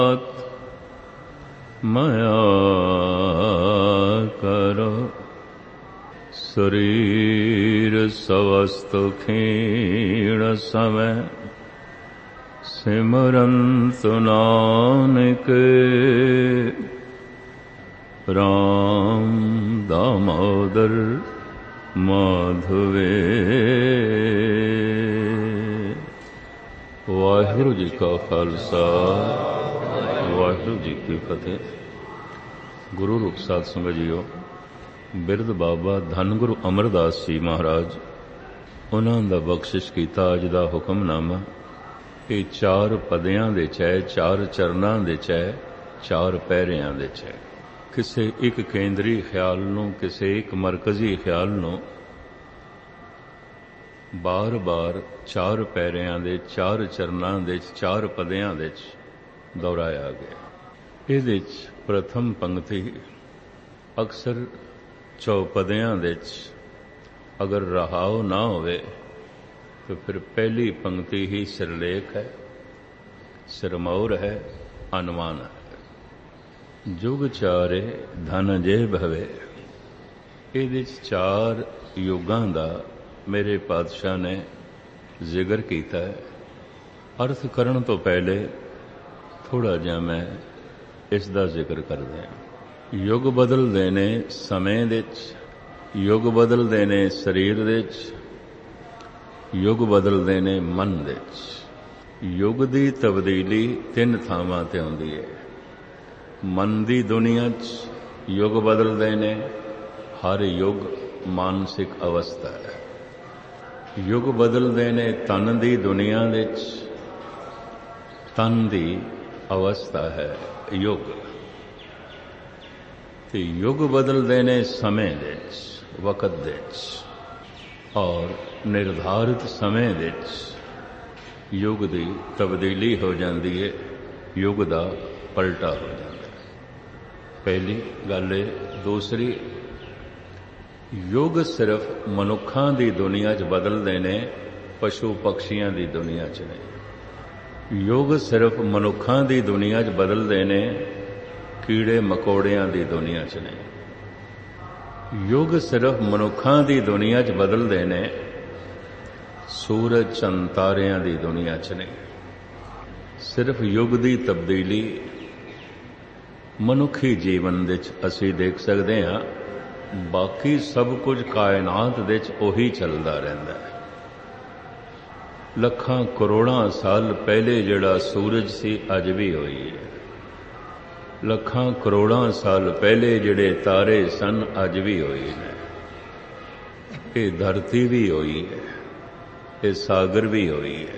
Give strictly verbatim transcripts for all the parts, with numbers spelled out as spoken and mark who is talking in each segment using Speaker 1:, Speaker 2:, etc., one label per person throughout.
Speaker 1: ਮਾਇਆ ਕਰੋ ਸਰੀਰ ਸਵਸਤ ਖੀਣ ਸਮੈ ਸਿਮਰੰਤ ਨਾਨਕ ਰਾਮ ਦਾਮੋਦਰ ਮਾਧਵੇ। ਵਾਹਿਗੁਰੂ ਜੀ ਕਾ ਖਾਲਸਾ ਵਾਹਿਗੁਰੂ ਜੀ ਕੀ ਫਤਿਹ। ਗੁਰੂ ਰੂਪ ਸਾਧ ਸੰਗਤ ਜੀਓ, ਬਿਰਧ ਬਾਬਾ ਧੰਨ ਗੁਰੂ ਅਮਰਦਾਸ ਜੀ ਮਹਾਰਾਜ, ਉਹਨਾਂ ਦਾ ਬਖਸ਼ਿਸ਼ ਕੀਤਾ ਅੱਜ ਦਾ ਹੁਕਮਨਾਮਾ ਇਹ ਚਾਰ ਪਦਿਆਂ ਦੇ ਚ ਹੈ, ਚਾਰ ਚਰਨਾਂ ਦੇ ਚ ਹੈ, ਚਾਰ ਪਹਿਰਿਆਂ ਦੇ ਚ ਹੈ। ਕਿਸੇ ਇੱਕ ਕੇਂਦਰੀ ਖਿਆਲ ਨੂੰ, ਕਿਸੇ ਇੱਕ ਮਰਕਜ਼ੀ ਖਿਆਲ ਨੂੰ ਬਾਰ-ਬਾਰ ਚਾਰ ਪਹਿਰਿਆਂ ਦੇ, ਚਾਰ ਚਰਨਾਂ ਦੇ, ਚਾਰ ਪਦਿਆਂ ਦੇ ਚ ਦੁਹਰਾਇਆ ਗਿਆ। ਇਹਦੇ ਚ ਪ੍ਰਥਮ ਪੰਕਤੀ ਅਕਸਰ ਚੌਪਦਿਆਂ ਦੇ ਚ ਅਗਰ ਰਹਾਉ ਨਾ ਹੋਵੇ ਤਾਂ ਫਿਰ ਪਹਿਲੀ ਪੰਕਤੀ ਹੀ ਸਿਰਲੇਖ ਹੈ, ਸਿਰਮੌਰ ਹੈ, ਅਨੁਮਾਨ ਹੈ। ਜੁਗ ਚਾਰੇ ਧਨ ਜੇ ਭਵੇ, ਇਹਦੇ ਚ ਚਾਰ ਯੁੱਗਾਂ ਦਾ ਮੇਰੇ ਪਾਤਸ਼ਾਹ ਨੇ ਜ਼ਿਕਰ ਕੀਤਾ ਹੈ। ਅਰਥ ਕਰਨ ਤੋਂ ਪਹਿਲੇ ਥੋੜਾ ਜਿਹਾ ਮੈਂ ਇਸ ਦਾ ਜ਼ਿਕਰ ਕਰਦਾ ਹਾਂ। ਯੁੱਗ ਬਦਲਦੇ ਨੇ ਸਮੇਂ ਦੇ ਵਿੱਚ, ਯੁੱਗ ਬਦਲਦੇ ਨੇ ਸਰੀਰ ਦੇ ਵਿੱਚ, ਯੁੱਗ ਬਦਲਦੇ ਨੇ ਮਨ ਦੇ ਵਿੱਚ। ਯੁੱਗ ਦੀ ਤਬਦੀਲੀ ਤਿੰਨ ਥਾਵਾਂ ਤੇ ਹੁੰਦੀ ਹੈ। ਮਨ ਦੀ ਦੁਨੀਆ 'ਚ ਯੁੱਗ ਬਦਲਦੇ ਨੇ, ਹਰ ਯੁੱਗ ਮਾਨਸਿਕ ਅਵਸਥਾ ਹੈ। ਯੁੱਗ ਬਦਲਦੇ ਨੇ ਤਨ ਦੀ ਦੁਨੀਆ ਵਿੱਚ, ਤਨ ਦੀ ਅਵਸਥਾ ਹੈ ਯੁੱਗ। ਤੇ ਯੁੱਗ ਬਦਲਦੇ ਨੇ ਸਮੇਂ ਦੇ ਵਿੱਚ, ਵਕਤ ਦੇ ਵਿੱਚ, ਔਰ ਨਿਰਧਾਰਿਤ ਸਮੇਂ ਦੇ ਵਿੱਚ ਯੁੱਗ ਦੀ ਤਬਦੀਲੀ ਹੋ ਜਾਂਦੀ ਹੈ, ਯੁੱਗ ਦਾ ਪਲਟਾ ਹੋ ਜਾਂਦਾ ਹੈ। ਪਹਿਲੀ ਗੱਲ ਇਹ। ਦੂਸਰੀ, ਯੁੱਗ ਸਿਰਫ ਮਨੁੱਖਾਂ ਦੀ ਦੁਨੀਆ 'ਚ ਬਦਲਦੇ ਨੇ, ਪਸ਼ੂ ਪਕਸ਼ੀਆਂ ਦੀ ਦੁਨੀਆ 'ਚ ਨਹੀਂ। ਯੁੱਗ ਸਿਰਫ ਮਨੁੱਖਾਂ ਦੀ ਦੁਨੀਆ 'ਚ ਬਦਲਦੇ ਨੇ, ਕੀੜੇ ਮਕੌੜਿਆਂ ਦੀ ਦੁਨੀਆ 'ਚ ਨਹੀਂ। ਯੁੱਗ ਸਿਰਫ ਮਨੁੱਖਾਂ ਦੀ ਦੁਨੀਆ 'ਚ ਬਦਲਦੇ ਨੇ, ਸੂਰਜ ਚੰਦ ਤਾਰਿਆਂ ਦੀ ਦੁਨੀਆ 'ਚ ਨਹੀਂ। ਸਿਰਫ ਯੁੱਗ ਦੀ ਤਬਦੀਲੀ ਮਨੁੱਖੀ ਜੀਵਨ ਵਿੱਚ ਅਸੀਂ ਦੇਖ ਸਕਦੇ ਹਾਂ, ਬਾਕੀ ਸਭ ਕੁਝ ਕਾਇਨਾਤ ਵਿੱਚ ਉਹੀ ਚੱਲਦਾ ਰਹਿੰਦਾ ਹੈ। ਲੱਖਾਂ ਕਰੋੜਾਂ ਸਾਲ ਪਹਿਲੇ ਜਿਹੜਾ ਸੂਰਜ ਸੀ ਅੱਜ ਵੀ ਹੋਈ ਹੈ। ਲੱਖਾਂ ਕਰੋੜਾਂ ਸਾਲ ਪਹਿਲੇ ਜਿਹੜੇ ਤਾਰੇ ਸਨ ਅੱਜ ਵੀ ਹੋਏ ਨੇ। ਇਹ ਧਰਤੀ ਵੀ ਹੋਈ ਹੈ, ਇਹ ਸਾਗਰ ਵੀ ਹੋਈ ਹੈ।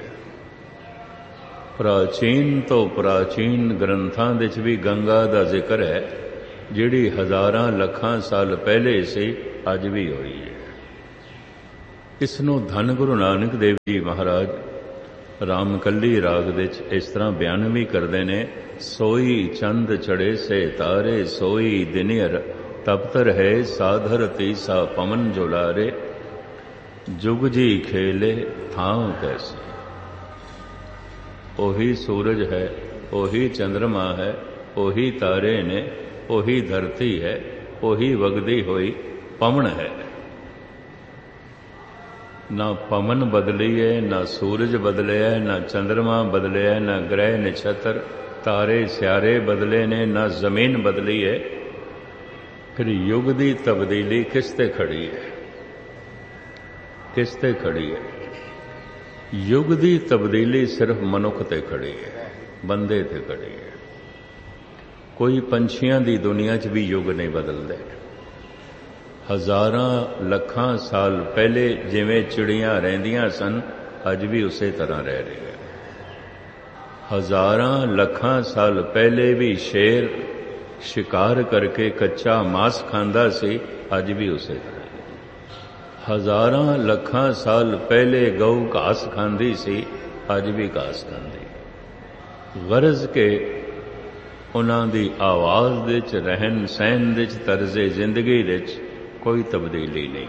Speaker 1: ਪ੍ਰਾਚੀਨ ਤੋਂ ਪ੍ਰਾਚੀਨ ਗ੍ਰੰਥਾਂ ਵਿੱਚ ਵੀ ਗੰਗਾ ਦਾ ਜ਼ਿਕਰ ਹੈ, ਜਿਹੜੀ ਹਜ਼ਾਰਾਂ ਲੱਖਾਂ ਸਾਲ ਪਹਿਲੇ ਸੀ ਅੱਜ ਵੀ ਹੋਈ ਹੈ। ਇਸ ਨੂੰ ਧੰਨ ਗੁਰੂ ਨਾਨਕ ਦੇਵ ਜੀ ਮਹਾਰਾਜ ਰਾਮਕਲੀ ਰਾਗ ਵਿੱਚ ਇਸ ਤਰ੍ਹਾਂ ਬਿਆਨ ਵੀ ਕਰਦੇ ਨੇ। ਸੋਈ ਚੰਦ ਚੜੇ ਸੇ ਤਾਰੇ, ਸੋਈ ਦਿਨਿਅਰ ਤਪਤਰ ਹੈ, ਸਾਧਰ ਤੀਸਾ ਪਵਨ ਜੁਲਾਰੇ, ਜੁਗ ਜੀ ਖੇਲੇ ਥਾਂ ਕੈਸੇ। ਉਹੀ ਸੂਰਜ ਹੈ, ਉਹੀ ਚੰਦਰਮਾ ਹੈ, ਉਹੀ ਤਾਰੇ ਨੇ, ਉਹੀ ਧਰਤੀ ਹੈ, ਉਹੀ ਵਗਦੀ ਹੋਈ ਪਵਨ ਹੈ। ਨਾ ਪਵਨ ਬਦਲੀ ਹੈ, ਨਾ ਸੂਰਜ ਬਦਲਿਆ, ਨਾ ਚੰਦਰਮਾ ਬਦਲਿਆ, ਨਾ ਗ੍ਰਹਿ ਨਛੱਤਰ ਤਾਰੇ ਸਿਆਰੇ ਬਦਲੇ ਨੇ, ਨਾ ਜ਼ਮੀਨ ਬਦਲੀ ਹੈ। ਫਿਰ ਯੁੱਗ ਦੀ ਤਬਦੀਲੀ ਕਿਸ ਤੇ ਖੜੀ ਹੈ? ਕਿਸ ਤੇ ਖੜੀ ਹੈ? ਯੁੱਗ ਦੀ ਤਬਦੀਲੀ ਸਿਰਫ ਮਨੁੱਖ ਤੇ ਖੜੀ ਹੈ, ਬੰਦੇ ਤੇ ਖੜੀ ਹੈ। ਕੋਈ ਪੰਛੀਆਂ ਦੀ ਦੁਨੀਆ 'ਚ ਵੀ ਯੁੱਗ ਨਹੀਂ ਬਦਲਦੇ। ਹਜ਼ਾਰਾਂ ਲੱਖਾਂ ਸਾਲ ਪਹਿਲੇ ਜਿਵੇਂ ਚਿੜੀਆਂ ਰਹਿੰਦੀਆਂ ਸਨ, ਅੱਜ ਵੀ ਉਸੇ ਤਰ੍ਹਾਂ ਰਹਿ ਰਹੀਆਂ। ਹਜ਼ਾਰਾਂ ਲੱਖਾਂ ਸਾਲ ਪਹਿਲੇ ਵੀ ਸ਼ੇਰ ਸ਼ਿਕਾਰ ਕਰਕੇ ਕੱਚਾ ਮਾਸ ਖਾਂਦਾ ਸੀ, ਅੱਜ ਵੀ ਉਸੇ ਤਰ੍ਹਾਂ। ਹਜ਼ਾਰਾਂ ਲੱਖਾਂ ਸਾਲ ਪਹਿਲੇ ਗਊ ਘਾਸ ਖਾਂਦੀ ਸੀ, ਅੱਜ ਵੀ ਘਾਸ ਖਾਂਦੀ। ਗਰਜ਼ ਕੇ ਉਹਨਾਂ ਦੀ ਆਵਾਜ਼ ਦੇ ਵਿੱਚ, ਰਹਿਣ ਸਹਿਣ ਦੇ ਵਿੱਚ, ਤਰਜ਼ੇ ਜ਼ਿੰਦਗੀ ਦੇ ਵਿੱਚ ਕੋਈ ਤਬਦੀਲੀ ਨਹੀਂ।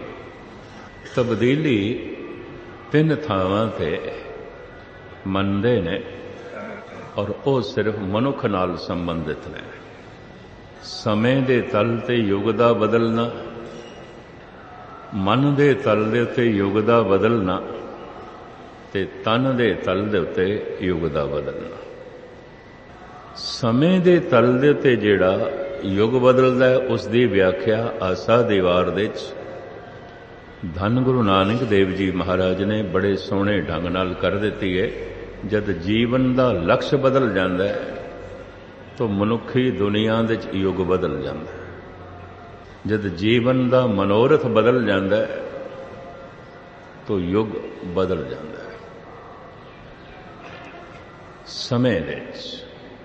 Speaker 1: ਤਬਦੀਲੀ ਤਿੰਨ ਥਾਵਾਂ ਤੇ ਮੰਨਦੇ ਨੇ। ਔਰ ਉਹ ਸਿਰਫ ਮਨੁੱਖ ਨਾਲ ਸੰਬੰਧਿਤ ਨੇ। ਸਮੇਂ ਦੇ ਤਲ ਤੇ ਯੁੱਗ ਦਾ ਬਦਲਣਾ, ਮਨ ਦੇ ਤਲ ਦੇ ਉੱਤੇ ਯੁੱਗ ਦਾ ਬਦਲਣਾ ਤੇ ਤਨ ਦੇ ਤਲ ਦੇ ਉੱਤੇ ਯੁੱਗ ਦਾ ਬਦਲਣਾ। ਸਮੇਂ ਦੇ ਤਲ ਦੇ ਉੱਤੇ ਜਿਹੜਾ ਯੁੱਗ ਬਦਲਦਾ ਹੈ, ਉਸ ਦੀ ਵਿਆਖਿਆ ਆਸਾ ਦੀ ਵਾਰ ਦੇ ਵਿੱਚ ਧੰਨ ਗੁਰੂ ਨਾਨਕ ਦੇਵ ਜੀ ਮਹਾਰਾਜ ਨੇ ਬੜੇ ਸੋਹਣੇ ਢੰਗ ਨਾਲ ਕਰ ਦਿੱਤੀ ਹੈ। ਜਦ ਜੀਵਨ ਦਾ ਲਕਸ਼ ਬਦਲ ਜਾਂਦਾ ਹੈ ਤਾਂ ਮਨੁੱਖੀ ਦੁਨੀਆ ਦੇ ਵਿੱਚ ਯੁੱਗ ਬਦਲ ਜਾਂਦਾ ਹੈ। ਜਦ ਜੀਵਨ ਦਾ ਮਨੋਰਥ ਬਦਲ ਜਾਂਦਾ ਹੈ ਤਾਂ ਯੁੱਗ ਬਦਲ ਜਾਂਦਾ ਹੈ। ਸਮੇਂ ਵਿੱਚ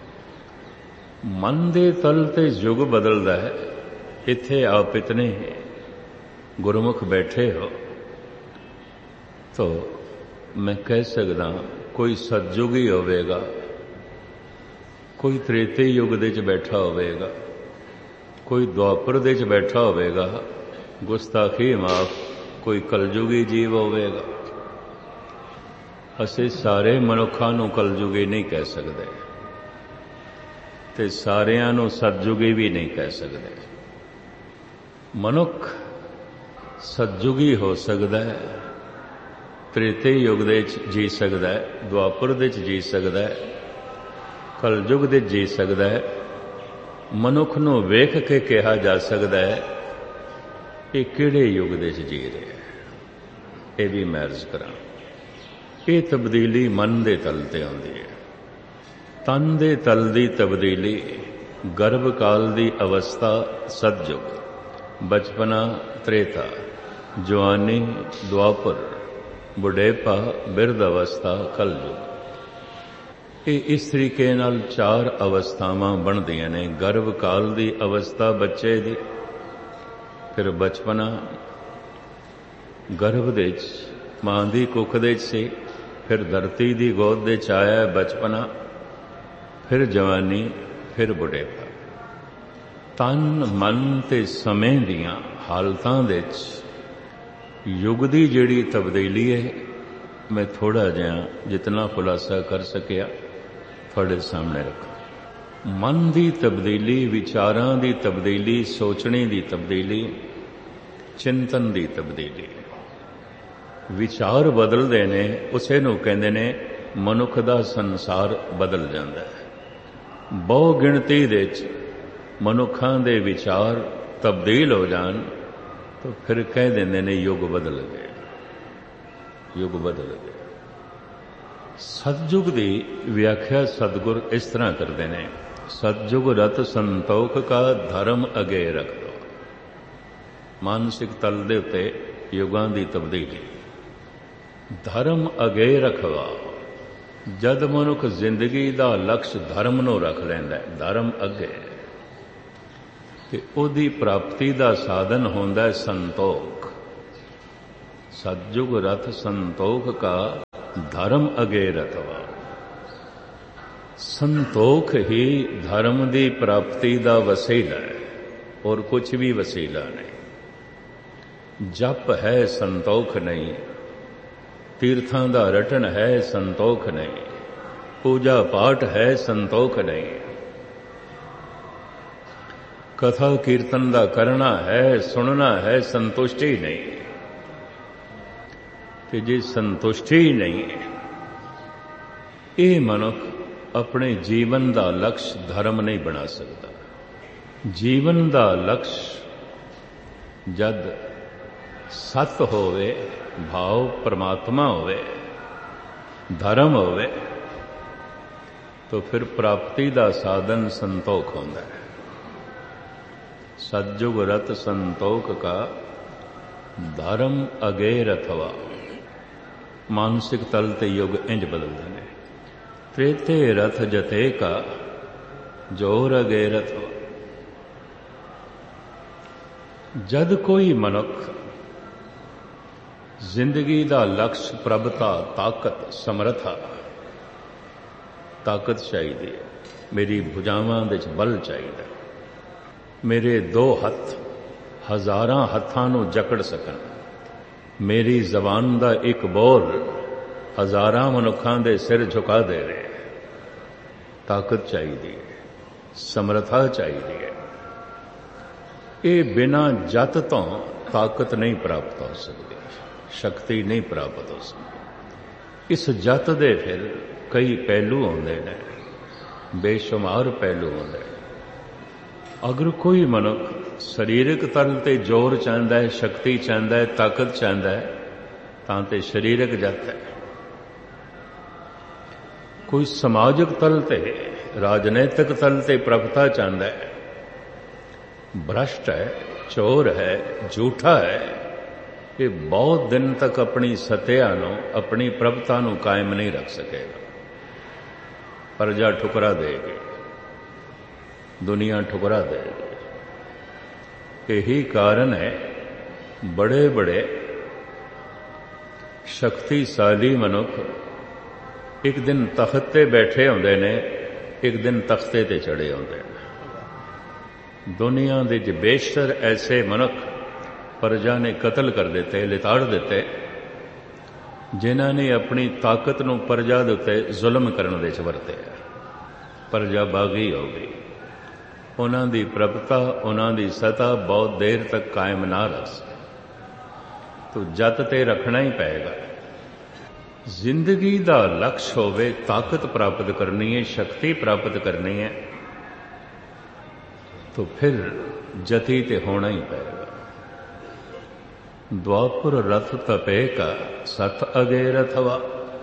Speaker 1: ਮਨ ਦੇ ਤਲ ਤੇ ਯੁੱਗ ਬਦਲਦਾ ਹੈ। ਇੱਥੇ ਆਪ ਇਤਨੇ ਗੁਰਮੁਖ ਬੈਠੇ ਹੋ ਤਾਂ ਮੈਂ ਕਹਿ ਸਕਦਾ ਕੋਈ ਸਤਜੁਗ ਹੀ ਹੋਵੇਗਾ, ਕੋਈ ਤ੍ਰੇਤੇ ਯੁੱਗ ਦੇ ਵਿੱਚ ਬੈਠਾ ਹੋਵੇਗਾ, ਕੋਈ ਦੁਆਪਰ ਦੇ ਵਿੱਚ ਬੈਠਾ ਹੋਵੇਗਾ, ਗੁਸਤਾਖੀ ਮਾਫ ਕੋਈ ਕਲਯੁਗੀ ਜੀਵ ਹੋਵੇਗਾ। ਅਸੀਂ ਸਾਰੇ ਮਨੁੱਖਾਂ ਨੂੰ ਕਲਯੁਗੀ ਨਹੀਂ ਕਹਿ ਸਕਦੇ ਤੇ ਸਾਰਿਆਂ ਨੂੰ ਸਤਜੁਗੀ ਵੀ ਨਹੀਂ ਕਹਿ ਸਕਦੇ। ਮਨੁੱਖ ਸਤਜੁਗੀ ਹੋ ਸਕਦਾ ਹੈ, ਤ੍ਰੇਤੇ ਯੁੱਗ ਦੇ ਵਿੱਚ ਜੀ ਸਕਦਾ ਹੈ, ਦੁਆਪਰ ਦੇ ਵਿੱਚ ਜੀ ਸਕਦਾ ਹੈ, ਕਲਯੁਗ ਦੇ ਜੀ ਸਕਦਾ ਹੈ। ਮਨੁੱਖ ਨੂੰ ਵੇਖ ਕੇ ਕਿਹਾ ਜਾ ਸਕਦਾ ਹੈ ਇਹ ਕਿਹੜੇ ਯੁੱਗ ਦੇ ਵਿੱਚ ਜੀ ਰਿਹਾ ਹੈ। ਇਹ ਵੀ ਮੈਂ ਅਰਜ਼ ਕਰਾਂ, ਇਹ ਤਬਦੀਲੀ ਮਨ ਦੇ ਤਲ ਤੇ ਆਉਂਦੀ ਹੈ। ਤਨ ਦੇ ਤਲ ਦੀ ਤਬਦੀਲੀ, ਗਰਭ ਕਾਲ ਦੀ ਅਵਸਥਾ ਸਤਜੁਗ, ਬਚਪਨਾ ਤ੍ਰੇਤਾ, ਜਵਾਨੀ ਦੁਆਪਰ, ਬੁਢੇਪਾ ਬਿਰਧ ਅਵਸਥਾ ਕਲਯੁਗ। ਇਹ ਇਸ ਤਰੀਕੇ ਨਾਲ ਚਾਰ ਅਵਸਥਾਵਾਂ ਬਣਦੀਆਂ ਨੇ। ਗਰਭ ਕਾਲ ਦੀ ਅਵਸਥਾ ਬੱਚੇ ਦੀ, ਫਿਰ ਬਚਪਨਾ, ਗਰਭ ਦੇ ਵਿੱਚ ਮਾਂ ਦੀ ਕੁੱਖ ਦੇ ਵਿੱਚ ਸੀ, ਫਿਰ ਧਰਤੀ ਦੀ ਗੋਦ ਦੇ ਵਿੱਚ ਆਇਆ ਬਚਪਨਾ, ਫਿਰ ਜਵਾਨੀ, ਫਿਰ ਬੁਢੇਪਾ। ਤਨ ਮਨ ਤੇ ਸਮੇਂ ਦੀਆਂ ਹਾਲਤਾਂ ਦੇ ਵਿੱਚ ਯੁੱਗ ਦੀ ਜਿਹੜੀ ਤਬਦੀਲੀ ਹੈ, ਮੈਂ ਥੋੜਾ ਜਿਹਾ ਜਿਤਨਾ ਖੁਲਾਸਾ ਕਰ ਸਕਿਆ ਤੁਹਾਡੇ ਸਾਹਮਣੇ ਰੱਖਾਂ। ਮਨ ਦੀ ਤਬਦੀਲੀ, ਵਿਚਾਰਾਂ ਦੀ ਤਬਦੀਲੀ, ਸੋਚਣੇ ਦੀ ਤਬਦੀਲੀ, ਚਿੰਤਨ ਦੀ ਤਬਦੀਲੀ। ਵਿਚਾਰ ਬਦਲਦੇ ਨੇ, ਉਸੇ ਨੂੰ ਕਹਿੰਦੇ ਨੇ ਮਨੁੱਖ ਦਾ ਸੰਸਾਰ ਬਦਲ ਜਾਂਦਾ ਹੈ। ਬਹੁ ਗਿਣਤੀ ਦੇ ਵਿੱਚ ਮਨੁੱਖਾਂ ਦੇ ਵਿਚਾਰ ਤਬਦੀਲ ਹੋ ਜਾਣ ਤਾਂ ਫਿਰ ਕਹਿ ਦਿੰਦੇ ਨੇ ਯੁੱਗ ਬਦਲ ਗਏ, ਯੁੱਗ ਬਦਲ ਗਏ। ਸਤਜੁਗ ਦੀ ਵਿਆਖਿਆ ਸਤਿਗੁਰ ਇਸ ਤਰ੍ਹਾਂ ਕਰਦੇ ਨੇ, ਸਤਜੁਗ ਰਤ ਸੰਤੋਖ ਕਾ ਧਰਮ ਅਗੇ ਰੱਖ ਦੋ। ਮਾਨਸਿਕ ਤਲ ਦੇ ਉੱਤੇ ਯੁਗਾਂ ਦੀ ਤਬਦੀਲੀ, ਧਰਮ ਅਗੇ ਰਖਵਾ। ਜਦ ਮਨੁੱਖ ਜ਼ਿੰਦਗੀ ਦਾ ਲਕਸ਼ ਧਰਮ ਨੂੰ ਰੱਖ ਲੈਂਦਾ ਹੈ, ਧਰਮ ਅੱਗੇ, ਤੇ ਉਹਦੀ ਪ੍ਰਾਪਤੀ ਦਾ ਸਾਧਨ ਹੁੰਦਾ ਹੈ ਸੰਤੋਖ। ਸਤਜੁਗ ਰਥ ਸੰਤੋਖ ਕਾ ਧਰਮ ਅਗੇ ਰਖਵਾ। ਸੰਤੋਖ ਹੀ ਧਰਮ ਦੀ ਪ੍ਰਾਪਤੀ ਦਾ ਵਸੀਲਾ ਹੈ, ਔਰ ਕੁਝ ਵੀ ਵਸੀਲਾ ਨਹੀਂ। ਜਪ ਹੈ ਸੰਤੋਖ ਨਹੀਂ, ਤੀਰਥਾਂ ਦਾ ਰਟਣ ਹੈ ਸੰਤੋਖ ਨਹੀਂ, ਪੂਜਾ ਪਾਠ ਹੈ ਸੰਤੋਖ ਨਹੀਂ, ਕਥਾ ਕੀਰਤਨ ਦਾ ਕਰਨਾ ਹੈ, ਸੁਣਨਾ ਹੈ, ਸੰਤੁਸ਼ਟੀ ਨਹੀਂ। ਤੇ ਜੇ ਸੰਤੁਸ਼ਟੀ ਨਹੀਂ, ਇਹ ਮਨੁੱਖ ਆਪਣੇ ਜੀਵਨ ਦਾ ਲਕਸ਼ ਧਰਮ ਨਹੀਂ ਬਣਾ ਸਕਦਾ। ਜੀਵਨ ਦਾ ਲਕਸ਼ ਜਦ ਸਤ ਹੋਵੇ, ਭਾਵ ਪਰਮਾਤਮਾ ਹੋਵੇ, ਧਰਮ ਹੋਵੇ, ਤਾਂ ਫਿਰ ਪ੍ਰਾਪਤੀ ਦਾ ਸਾਧਨ ਸੰਤੋਖ ਹੁੰਦਾ ਹੈ। ਸਤਜੁਗ ਰਤ ਸੰਤੋਖ ਕਾ ਧਰਮ ਅਗੇ ਰਥਵਾ। ਮਾਨਸਿਕ ਤਲ ਤੇ ਯੁੱਗ ਇੰਜ ਬਦਲਦੇ ਨੇ। ਤ੍ਰੇਤੇ ਰਥ ਜਤੇ ਕਾ ਜੋਰ ਅਗੇ ਰਥਵਾ। ਜਦ ਕੋਈ ਮਨੁੱਖ ਜ਼ਿੰਦਗੀ ਦਾ ਲਕਸ਼ ਪ੍ਰਭਤਾ, ਤਾਕਤ, ਸਮਰੱਥਾ, ਤਾਕਤ ਚਾਹੀਦੀ ਹੈ, ਮੇਰੀ ਭੁਜਾਵਾਂ ਦੇ ਵਿੱਚ ਬਲ ਚਾਹੀਦਾ, ਮੇਰੇ ਦੋ ਹੱਥ ਹਜ਼ਾਰਾਂ ਹੱਥਾਂ ਨੂੰ ਜਕੜ ਸਕਣ, ਮੇਰੀ ਜ਼ਬਾਨ ਦਾ ਇੱਕ ਬੋਲ ਹਜ਼ਾਰਾਂ ਮਨੁੱਖਾਂ ਦੇ ਸਿਰ ਝੁਕਾ ਦੇਵੇ, ਤਾਕਤ ਚਾਹੀਦੀ ਹੈ, ਸਮਰੱਥਾ ਚਾਹੀਦੀ ਹੈ। ਇਹ ਬਿਨਾਂ ਜਤ ਤੋਂ ਤਾਕਤ ਨਹੀਂ ਪ੍ਰਾਪਤ ਹੋ ਸਕਦੀ, ਸ਼ਕਤੀ ਨਹੀਂ ਪ੍ਰਾਪਤ ਹੋ ਸਕਦੀ। ਇਸ ਜਤ ਦੇ ਫਿਰ ਕਈ ਪਹਿਲੂ ਆਉਂਦੇ ਨੇ, ਬੇਸ਼ੁਮਾਰ ਪਹਿਲੂ ਆਉਂਦੇ ਨੇ। ਅਗਰ ਕੋਈ ਮਨੁੱਖ ਸਰੀਰਕ ਤਲ ਤੇ ਜ਼ੋਰ ਚਾਹੁੰਦਾ ਹੈ, ਸ਼ਕਤੀ ਚਾਹੁੰਦਾ ਹੈ, ਤਾਕਤ ਚਾਹੁੰਦਾ ਹੈ, ਤਾਂ ਤੇ ਸਰੀਰਕ ਜਤ ਹੈ। ਕੋਈ ਸਮਾਜਿਕ ਤਲ ਤੇ, ਰਾਜਨੀਤਿਕ ਤਲ ਤੇ ਪ੍ਰਭਤਾ ਚਾਹੁੰਦਾ ਹੈ, ਭ੍ਰਸ਼ਟ ਹੈ, ਚੋਰ ਹੈ, ਝੂਠਾ ਹੈ, ਇਹ ਬਹੁਤ ਦਿਨ ਤੱਕ ਆਪਣੀ ਸੱਤਿਆ ਨੂੰ, ਆਪਣੀ ਪ੍ਰਭਤਾ ਨੂੰ ਕਾਇਮ ਨਹੀਂ ਰੱਖ ਸਕੇਗਾ। ਪ੍ਰਜਾ ਠੁਕਰਾ ਦੇਗੀ, ਦੁਨੀਆ ਠੁਕਰਾ ਦੇਗੀ। ਇਹੀ ਕਾਰਨ ਹੈ ਬੜੇ ਬੜੇ ਸ਼ਕਤੀਸ਼ਾਲੀ ਮਨੁੱਖ ਇੱਕ ਦਿਨ ਤਖਤ ਤੇ ਬੈਠੇ ਹੁੰਦੇ ਨੇ, ਇੱਕ ਦਿਨ ਤਖਤੇ ਤੇ ਚੜੇ ਹੁੰਦੇ ਨੇ। ਦੁਨੀਆ ਦੇ ਚ ਬੇਸ਼ਤਰ ਐਸੇ ਮਨੁੱਖ ਪ੍ਰਜਾ ਨੇ ਕਤਲ ਕਰ ਦਿੱਤੇ, ਲਿਤਾੜ ਦਿੱਤੇ, ਜਿਨ੍ਹਾਂ ਨੇ ਆਪਣੀ ਤਾਕਤ ਨੂੰ ਪ੍ਰਜਾ ਦੇ ਉੱਤੇ ਜ਼ੁਲਮ ਕਰਨ ਦੇ ਚ ਵਰਤਿਆ। ਪ੍ਰਜਾ ਬਾਗੀ ਹੋ ਗਈ। ਉਹਨਾਂ ਦੀ ਪ੍ਰਭਤਾ, ਉਹਨਾਂ ਦੀ ਸਤਾ ਬਹੁਤ ਦੇਰ ਤੱਕ ਕਾਇਮ ਨਾ ਰਹਿ ਸਕੀ। ਤੋ ਜਤ ਤੇ ਰੱਖਣਾ ਹੀ ਪਏਗਾ। ਜ਼ਿੰਦਗੀ ਦਾ ਲਕਸ਼ ਹੋਵੇ ਤਾਕਤ ਪ੍ਰਾਪਤ ਕਰਨੀ ਹੈ, ਸ਼ਕਤੀ ਪ੍ਰਾਪਤ ਕਰਨੀ ਹੈ, तो फिर जति ते होना ही पड़ेगा। द्वापर रथ तपे का सत अगे रथवा।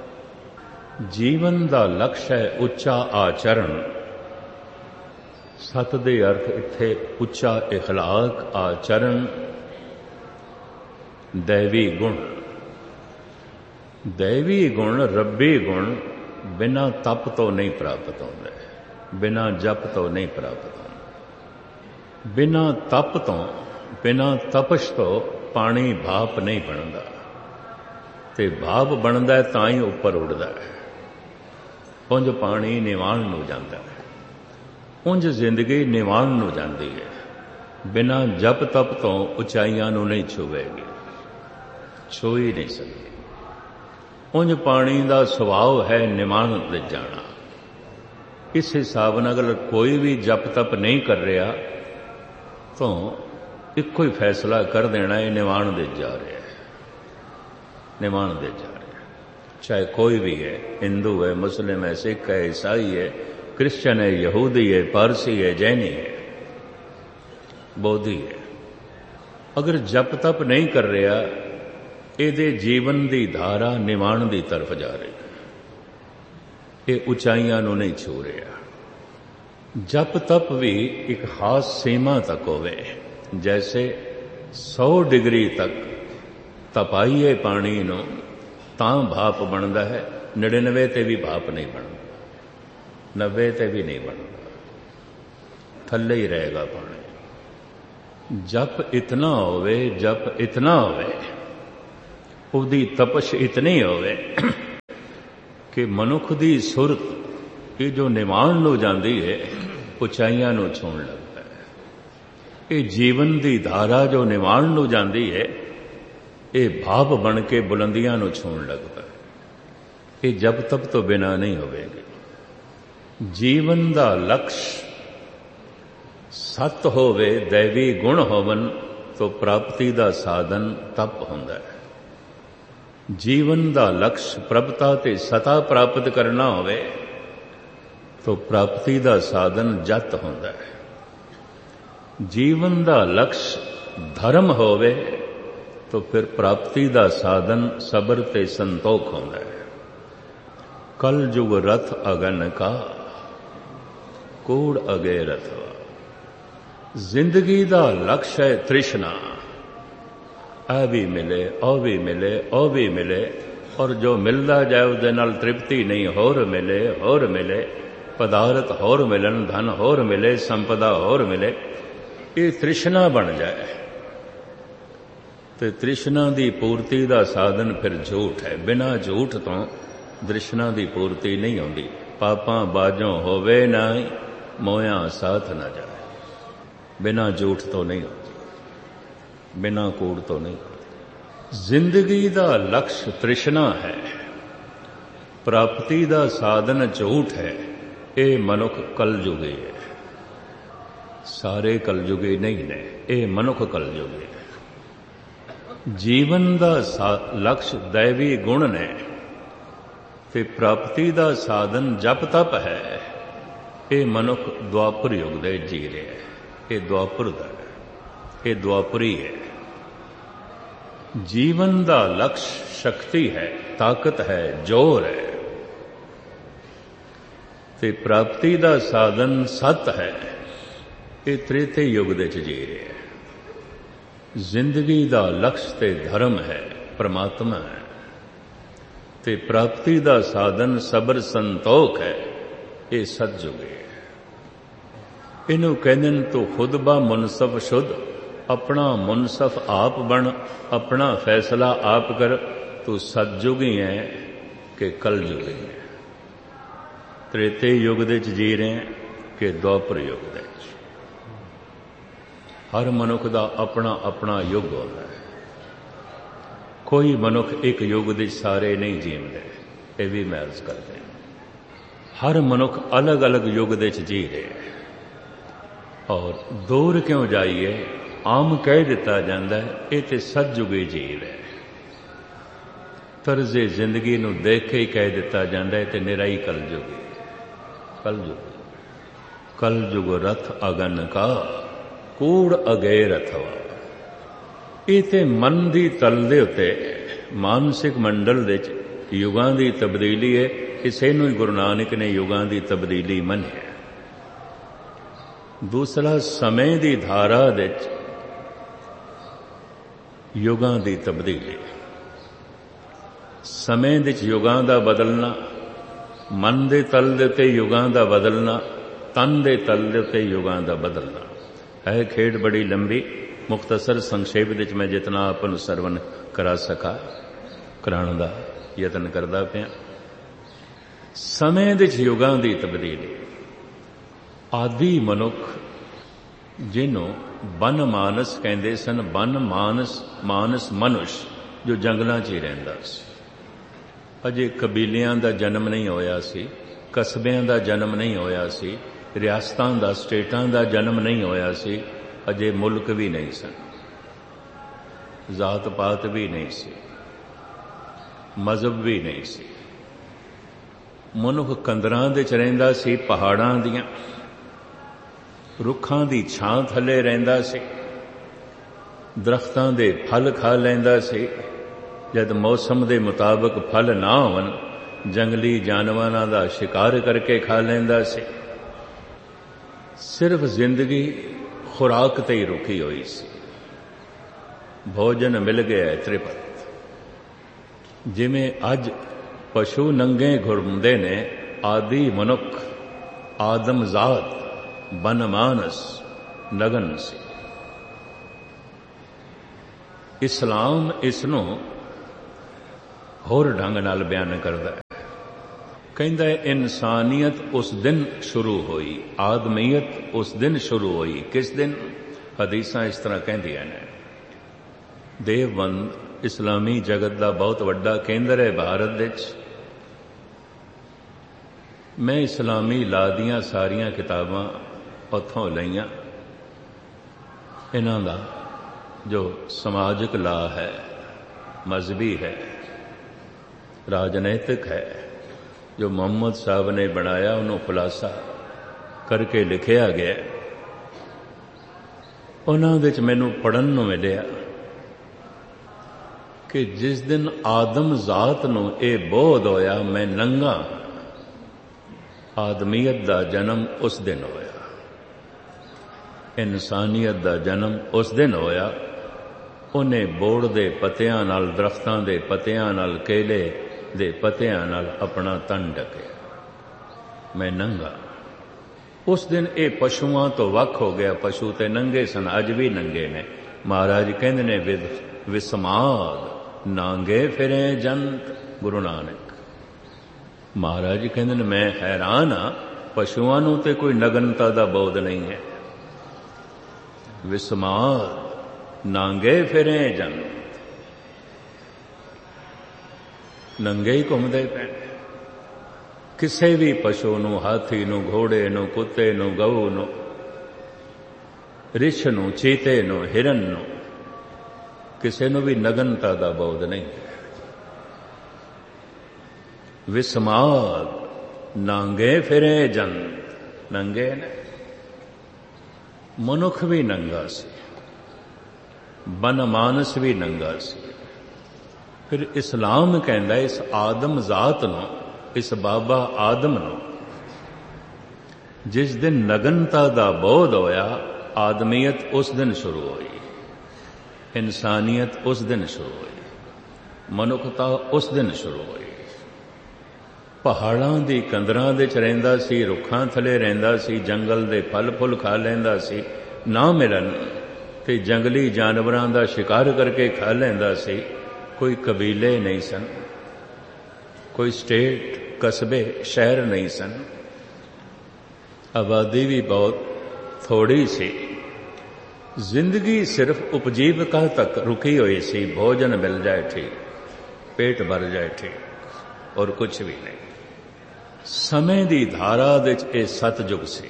Speaker 1: जीवन का लक्ष्य है उच्चा आचरण। सत दे अर्थ इत्थे उच्चा इखलाक, आचरण, दैवी गुण। दैवी गुण, रब्बी गुण बिना तप तो नहीं प्राप्त होंदे, बिना जप तो नहीं प्राप्त होंदे। बिना तप तो, बिना तपश तो पानी भाप नहीं बनता, ते भाप बनता है तां ही उपर उड़ता है। उंज पानी निवाण नूं जांदा है, उंज जिंदगी निवाण नूं जांदी है। बिना जप तप तो उचाइयां नूं नहीं छुवेगी, छू ही नहीं सकती। उंज पानी का सुभाव है निवाण दे जाना। इस हिसाब नाल अगर कोई भी जप तप नहीं कर रहा तो इको ही फैसला कर देना है निवाण दे जा रहा है, निवाण दे जा रहा है। चाहे कोई भी है, हिंदू है, मुस्लिम है, सिख है, ईसाई है, क्रिश्चियन है, यहूदी है, पारसी है, जैनी है, बोधी है। अगर जप तप नहीं कर रहा, ਇਹਦੇ जीवन की धारा निवाण की तरफ जा रही है, ये उचाइयां नूं नहीं छू रहा। जप तप भी एक खास सीमा तक होवे। जैसे सौ डिग्री तक तपाइए पानी नूं तां भाप बनता है, निन्यानवे ते भी भाप नहीं बनता, नब्बे ते भी नहीं बनता, थल्ले ही रहेगा पानी। जप इतना होवे, जप इतना होवे, उहदी तपश इतनी होवे कि मनुख दी सुरत ये जो निवाण लो जाती है उचाइयां नूं छूण लगता है। ये जीवन की धारा जो निवाण लो जाती है ये भाप बन के बुलंदियां नूं छूण लगता है। ये जब तब तो बिना नहीं होवेगी। जीवन का लक्ष्य सत होवे, दैवी गुण होवन तो प्राप्ति का साधन तप हुंदा है। जीवन का लक्ष्य प्रभता ते सता प्राप्त करना होवे तो प्राप्ति का साधन जत होंदा है। जीवन का लक्ष्य धर्म होवे तो फिर प्राप्ति का साधन सबर ते संतोख होंदा है। कल जुग रथ अगन का, कूड़ अगे रथवा। जिंदगी का लक्ष्य है तृष्णा, आ भी मिले, ओ भी मिले, ओ भी मिले, और जो मिलता जाए उसदे नाल तृप्ति नहीं, होर मिले, होर मिले, पदार्थ होर मिलन, धन होर मिले, संपदा होर मिले, ये तृष्णा बन जाए तो तृष्णा की पूर्ति का साधन फिर झूठ है। बिना झूठ तो तृष्णा की पूर्ति नहीं होती। पापां बाजों होवे ना, मोया साथ न जाए। बिना झूठ तो नहीं होती, बिना कूड़ तो नहीं। जिंदगी का लक्ष्य तृष्णा है, प्राप्ति का साधन झूठ है, ਇਹ ਮਨੁੱਖ ਕਲਯੁਗੀ ਹੈ। ਸਾਰੇ ਕਲਯੁਗੀ ਨਹੀਂ ਨੇ, ਇਹ ਮਨੁੱਖ ਕਲਯੁਗੀ ਹੈ। ਜੀਵਨ ਦਾ ਲਕਸ਼ ਦੈਵੀ ਗੁਣ ਨੇ ਤੇ ਪ੍ਰਾਪਤੀ ਦਾ ਸਾਧਨ ਜਪ ਤਪ ਹੈ। ਇਹ ਮਨੁੱਖ ਦੁਆਪਰ ਯੁੱਗ ਦੇ ਜੀ ਰਿਹਾ ਹੈ। ਇਹ ਦੁਆਪਰ ਦਾ ਹੈ, ਇਹ ਦੁਆਪਰੀ ਹੈ। ਜੀਵਨ ਦਾ ਲਕਸ਼ ਸ਼ਕਤੀ ਹੈ, ਤਾਕਤ ਹੈ, ਜੋਰ ਹੈ ਤੇ ਪ੍ਰਾਪਤੀ ਦਾ ਸਾਧਨ ਸਤ ਹੈ। ਇਹ ਤ੍ਰੇਤੇ ਯੁੱਗ ਦੇ ਚ ਜੀ ਰਿਹਾ ਹੈ। ਜ਼ਿੰਦਗੀ ਦਾ ਲਕਸ਼ ਤੇ ਧਰਮ ਹੈ, ਪਰਮਾਤਮਾ ਹੈ ਤੇ ਪ੍ਰਾਪਤੀ ਦਾ ਸਾਧਨ ਸਬਰ ਸੰਤੋਖ ਹੈ। ਇਹ ਸਤਜੁਗ ਹੈ। ਇਹਨੂੰ ਕਹਿੰਦੇ ਨੇ ਤੂੰ ਖੁਦ ਬਾ ਮੁਨਸਫ ਸ਼ੁੱਧ, ਆਪਣਾ ਮੁਨਸਫ ਆਪ ਬਣ, ਆਪਣਾ ਫੈਸਲਾ ਆਪ ਕਰ। ਤੂੰ ਸਤਜੁਗੀ ਹੈ ਕਿ ਕਲਯੁਗੀ ਹੈ। ਤ੍ਰੇਤੇ ਯੁੱਗ ਦੇ ਚ ਜੀ ਰਹੇ ਕਿ ਦੁਆਪਰ ਯੁੱਗ ਦੇ ਚ। ਹਰ ਮਨੁੱਖ ਦਾ ਆਪਣਾ ਆਪਣਾ ਯੁੱਗ ਹੁੰਦਾ ਹੈ। ਕੋਈ ਮਨੁੱਖ ਇੱਕ ਯੁੱਗ ਦੇ ਸਾਰੇ ਨਹੀਂ ਜੀਂਦੇ, ਇਹ ਵੀ ਮੈਂ ਅਰਜ਼ ਕਰਦੇ ਹਾਂ। ਹਰ ਮਨੁੱਖ ਅਲੱਗ ਅਲੱਗ ਯੁੱਗ ਦੇ ਚ ਜੀ ਰਿਹਾ ਹੈ। ਔਰ ਦੂਰ ਕਿਉਂ ਜਾਈਏ, ਆਮ ਕਹਿ ਦਿੱਤਾ ਜਾਂਦਾ ਹੈ ਇਹ ਤੇ ਸਤਜੁਗੀ ਜੀਵ ਹੈ। ਤਰਜ਼ੇ ਜ਼ਿੰਦਗੀ ਨੂੰ ਦੇਖ ਕੇ ਹੀ ਕਹਿ ਦਿੱਤਾ ਜਾਂਦਾ ਹੈ ਤੇ ਨਿਰਾਈ ਕਲਯੁਗੀ। ਕਲਯੁਗ ਕਲਯੁਗ ਰਥ ਅਗਨ ਕਾ ਕੂੜ ਅਗੇ ਰਥਵਾ। ਇਹ ਤੇ ਮਨ ਦੀ ਤਲ ਦੇ ਉੱਤੇ ਮਾਨਸਿਕ ਮੰਡਲ ਵਿੱਚ ਯੁਗਾਂ ਦੀ ਤਬਦੀਲੀ ਹੈ। ਇਸੇ ਨੂੰ ਹੀ ਗੁਰੂ ਨਾਨਕ ਨੇ ਯੁਗਾਂ ਦੀ ਤਬਦੀਲੀ ਮੰਨਿਆ। ਦੂਸਰਾ ਸਮੇਂ ਦੀ ਧਾਰਾ ਵਿੱਚ ਯੁਗਾਂ ਦੀ ਤਬਦੀਲੀ। ਸਮੇਂ ਵਿੱਚ ਯੁਗਾਂ ਦਾ ਬਦਲਣਾ, ਮਨ ਦੇ ਤਲ ਦੇ ਉੱਤੇ ਯੁਗਾਂ ਦਾ ਬਦਲਣਾ, ਤਨ ਦੇ ਤਲ ਦੇ ਉੱਤੇ ਯੁਗਾਂ ਦਾ ਬਦਲਣਾ ਹੈ। ਖੇਡ ਬੜੀ ਲੰਬੀ, ਮੁਖਤਸਰ ਸੰਖੇਪ ਵਿੱਚ ਮੈਂ ਜਿਤਨਾ ਆਪ ਨੂੰ ਸਰਵਨ ਕਰਾ ਸਕਾ ਕਰਾਉਣ ਦਾ ਯਤਨ ਕਰਦਾ ਪਿਆ। ਸਮੇਂ ਵਿੱਚ ਯੁਗਾਂ ਦੀ ਤਬਦੀਲੀ। ਆਦਿ ਮਨੁੱਖ ਜਿਹਨੂੰ ਬਨ ਮਾਨਸ ਕਹਿੰਦੇ ਸਨ, ਬਨ ਮਾਨਸ ਮਾਨਸ ਮਨੁਸ਼, ਜੋ ਜੰਗਲਾਂ 'ਚ ਹੀ ਰਹਿੰਦਾ ਸੀ। ਅਜੇ ਕਬੀਲਿਆਂ ਦਾ ਜਨਮ ਨਹੀਂ ਹੋਇਆ ਸੀ, ਕਸਬਿਆਂ ਦਾ ਜਨਮ ਨਹੀਂ ਹੋਇਆ ਸੀ, ਰਿਆਸਤਾਂ ਦਾ, ਸਟੇਟਾਂ ਦਾ ਜਨਮ ਨਹੀਂ ਹੋਇਆ ਸੀ। ਅਜੇ ਮੁਲਕ ਵੀ ਨਹੀਂ ਸਨ, ਜ਼ਾਤ ਪਾਤ ਵੀ ਨਹੀਂ ਸੀ, ਮਜ਼ਹਬ ਵੀ ਨਹੀਂ ਸੀ। ਮਨੁੱਖ ਕੰਦਰਾਂ ਦੇ ਚ ਰਹਿੰਦਾ ਸੀ, ਪਹਾੜਾਂ ਦੀਆਂ, ਰੁੱਖਾਂ ਦੀ ਛਾਂ ਥੱਲੇ ਰਹਿੰਦਾ ਸੀ, ਦਰਖਤਾਂ ਦੇ ਫਲ ਖਾ ਲੈਂਦਾ ਸੀ। ਜਦ ਮੌਸਮ ਦੇ ਮੁਤਾਬਕ ਫਲ ਨਾ ਹੋਣ, ਜੰਗਲੀ ਜਾਨਵਰਾਂ ਦਾ ਸ਼ਿਕਾਰ ਕਰਕੇ ਖਾ ਲੈਂਦਾ ਸੀ। ਸਿਰਫ ਜ਼ਿੰਦਗੀ ਖੁਰਾਕ ਤੇ ਹੀ ਰੁਕੀ ਹੋਈ ਸੀ। ਭੋਜਨ ਮਿਲ ਗਿਆ ਤ੍ਰਿਪਤ। ਜਿਵੇਂ ਅੱਜ ਪਸ਼ੂ ਨੰਗੇ ਘੁੰਮਦੇ ਨੇ, ਆਦਿ ਮਨੁੱਖ, ਆਦਮਜ਼ਾਤ, ਬਨਮਾਨਸ ਨਗਨ ਸੀ। ਇਸਲਾਮ ਇਸ ਨੂੰ ਹੋਰ ਢੰਗ ਨਾਲ ਬਿਆਨ ਕਰਦਾ ਹੈ। ਕਹਿੰਦਾ ਹੈ ਇਨਸਾਨੀਅਤ ਉਸ ਦਿਨ ਸ਼ੁਰੂ ਹੋਈ, ਆਦਮੀਅਤ ਉਸ ਦਿਨ ਸ਼ੁਰੂ ਹੋਈ। ਕਿਸ ਦਿਨ? ਹਦੀਸਾਂ ਇਸ ਤਰ੍ਹਾਂ ਕਹਿੰਦੀਆਂ ਨੇ। ਦੇਵਬੰਦ ਇਸਲਾਮੀ ਜਗਤ ਦਾ ਬਹੁਤ ਵੱਡਾ ਕੇਂਦਰ ਹੈ ਭਾਰਤ ਵਿੱਚ। ਮੈਂ ਇਸਲਾਮੀ ਲਾ ਦੀਆਂ ਸਾਰੀਆਂ ਕਿਤਾਬਾਂ ਉੱਥੋਂ ਲਈਆਂ। ਇਹਨਾਂ ਦਾ ਜੋ ਸਮਾਜਿਕ ਲਾ ਹੈ, ਮਜ਼ਹਬੀ ਹੈ, ਰਾਜਨੀਤਿਕ ਹੈ, ਜੋ ਮੁਹੰਮਦ ਸਾਹਿਬ ਨੇ ਬਣਾਇਆ, ਉਹਨੂੰ ਖੁਲਾਸਾ ਕਰਕੇ ਲਿਖਿਆ ਗਿਆ। ਉਹਨਾਂ ਵਿੱਚ ਮੈਨੂੰ ਪੜ੍ਹਨ ਨੂੰ ਮਿਲਿਆ ਕਿ ਜਿਸ ਦਿਨ ਆਦਮ ਜ਼ਾਤ ਨੂੰ ਇਹ ਬੋਧ ਹੋਇਆ ਮੈਂ ਨੰਗਾ, ਆਦਮੀਅਤ ਦਾ ਜਨਮ ਉਸ ਦਿਨ ਹੋਇਆ, ਇਨਸਾਨੀਅਤ ਦਾ ਜਨਮ ਉਸ ਦਿਨ ਹੋਇਆ। ਉਹਨੇ ਬੋੜ ਦੇ ਪੱਤਿਆਂ ਨਾਲ, ਦਰਖਤਾਂ ਦੇ ਪੱਤਿਆਂ ਨਾਲ, ਕੇਲੇ ਦੇ ਪੱਤਿਆਂ ਨਾਲ ਆਪਣਾ ਤਨ ਢਕਿਆ, ਮੈਂ ਨੰਗਾ। ਉਸ ਦਿਨ ਇਹ ਪਸ਼ੂਆਂ ਤੋਂ ਵੱਖ ਹੋ ਗਿਆ। ਪਸ਼ੂ ਤੇ ਨੰਗੇ ਸਨ, ਅੱਜ ਵੀ ਨੰਗੇ ਨੇ। ਮਹਾਰਾਜ ਕਹਿੰਦੇ ਨੇ ਵਿਦ ਵਿਸਮਾਦ ਨਾਂਗੇ ਫਿਰੇ ਜੰਤ। ਗੁਰੂ ਨਾਨਕ ਮਹਾਰਾਜ ਕਹਿੰਦੇ ਨੇ ਮੈਂ ਹੈਰਾਨ ਹਾਂ, ਪਸ਼ੂਆਂ ਨੂੰ ਤੇ ਕੋਈ ਨਗਨਤਾ ਦਾ ਬੋਧ ਨਹੀਂ ਹੈ। ਵਿਸਮਾਦ ਨਾਂਗੇ ਫਿਰੇ ਜੰਤ, ਨੰਗੇ ਹੀ ਘੁੰਮਦੇ ਪਏ। ਕਿਸੇ ਵੀ ਪਸ਼ੂ ਨੂੰ, ਹਾਥੀ ਨੂੰ, ਘੋੜੇ ਨੂੰ, ਕੁੱਤੇ ਨੂੰ, ਗਊ ਨੂੰ, ਰਿਛ ਨੂੰ, ਚੀਤੇ ਨੂੰ, ਹਿਰਨ ਨੂੰ, ਕਿਸੇ ਨੂੰ ਵੀ ਨਗਨਤਾ ਦਾ ਬੋਧ ਨਹੀਂ। ਵਿਸਮਾਦ ਨਾਂਗੇ ਫਿਰੇ ਜੰਤ, ਨੰਗੇ ਨੇ। ਮਨੁੱਖ ਵੀ ਨੰਗਾ ਸੀ, ਬਨ ਮਾਨਸ ਵੀ ਨੰਗਾ ਸੀ। ਫਿਰ ਇਸਲਾਮ ਕਹਿੰਦਾ ਇਸ ਆਦਮ ਜ਼ਾਤ ਨੂੰ, ਇਸ ਬਾਬਾ ਆਦਮ ਨੂੰ ਜਿਸ ਦਿਨ ਨਗਨਤਾ ਦਾ ਬੋਧ ਹੋਇਆ, ਆਦਮੀਅਤ ਉਸ ਦਿਨ ਸ਼ੁਰੂ ਹੋਈ, ਇਨਸਾਨੀਅਤ ਉਸ ਦਿਨ ਸ਼ੁਰੂ ਹੋਈ, ਮਨੁੱਖਤਾ ਉਸ ਦਿਨ ਸ਼ੁਰੂ ਹੋਈ। ਪਹਾੜਾਂ ਦੀ ਕੰਦਰਾਂ ਦੇ ਚ ਰਹਿੰਦਾ ਸੀ, ਰੁੱਖਾਂ ਥੱਲੇ ਰਹਿੰਦਾ ਸੀ, ਜੰਗਲ ਦੇ ਫਲ ਫੁੱਲ ਖਾ ਲੈਂਦਾ ਸੀ, ਨਾ ਮਿਲਣ ਤੇ ਜੰਗਲੀ ਜਾਨਵਰਾਂ ਦਾ ਸ਼ਿਕਾਰ ਕਰਕੇ ਖਾ ਲੈਂਦਾ ਸੀ। ਕੋਈ ਕਬੀਲੇ ਨਹੀਂ ਸਨ, ਕੋਈ ਸਟੇਟ, ਕਸਬੇ, ਸ਼ਹਿਰ ਨਹੀਂ ਸਨ, ਆਬਾਦੀ ਵੀ ਬਹੁਤ ਥੋੜੀ ਸੀ। ਜ਼ਿੰਦਗੀ ਸਿਰਫ ਉਪਜੀਵਕਾ ਤੱਕ ਰੁਕੀ ਹੋਈ ਸੀ। ਭੋਜਨ ਮਿਲ ਜਾਏ ਠੀਕ, ਪੇਟ ਭਰ ਜਾਏ ਠੀਕ, ਔਰ ਕੁਝ ਵੀ ਨਹੀਂ। ਸਮੇਂ ਦੀ ਧਾਰਾ ਵਿੱਚ ਇਹ ਸਤਜੁਗ ਸੀ,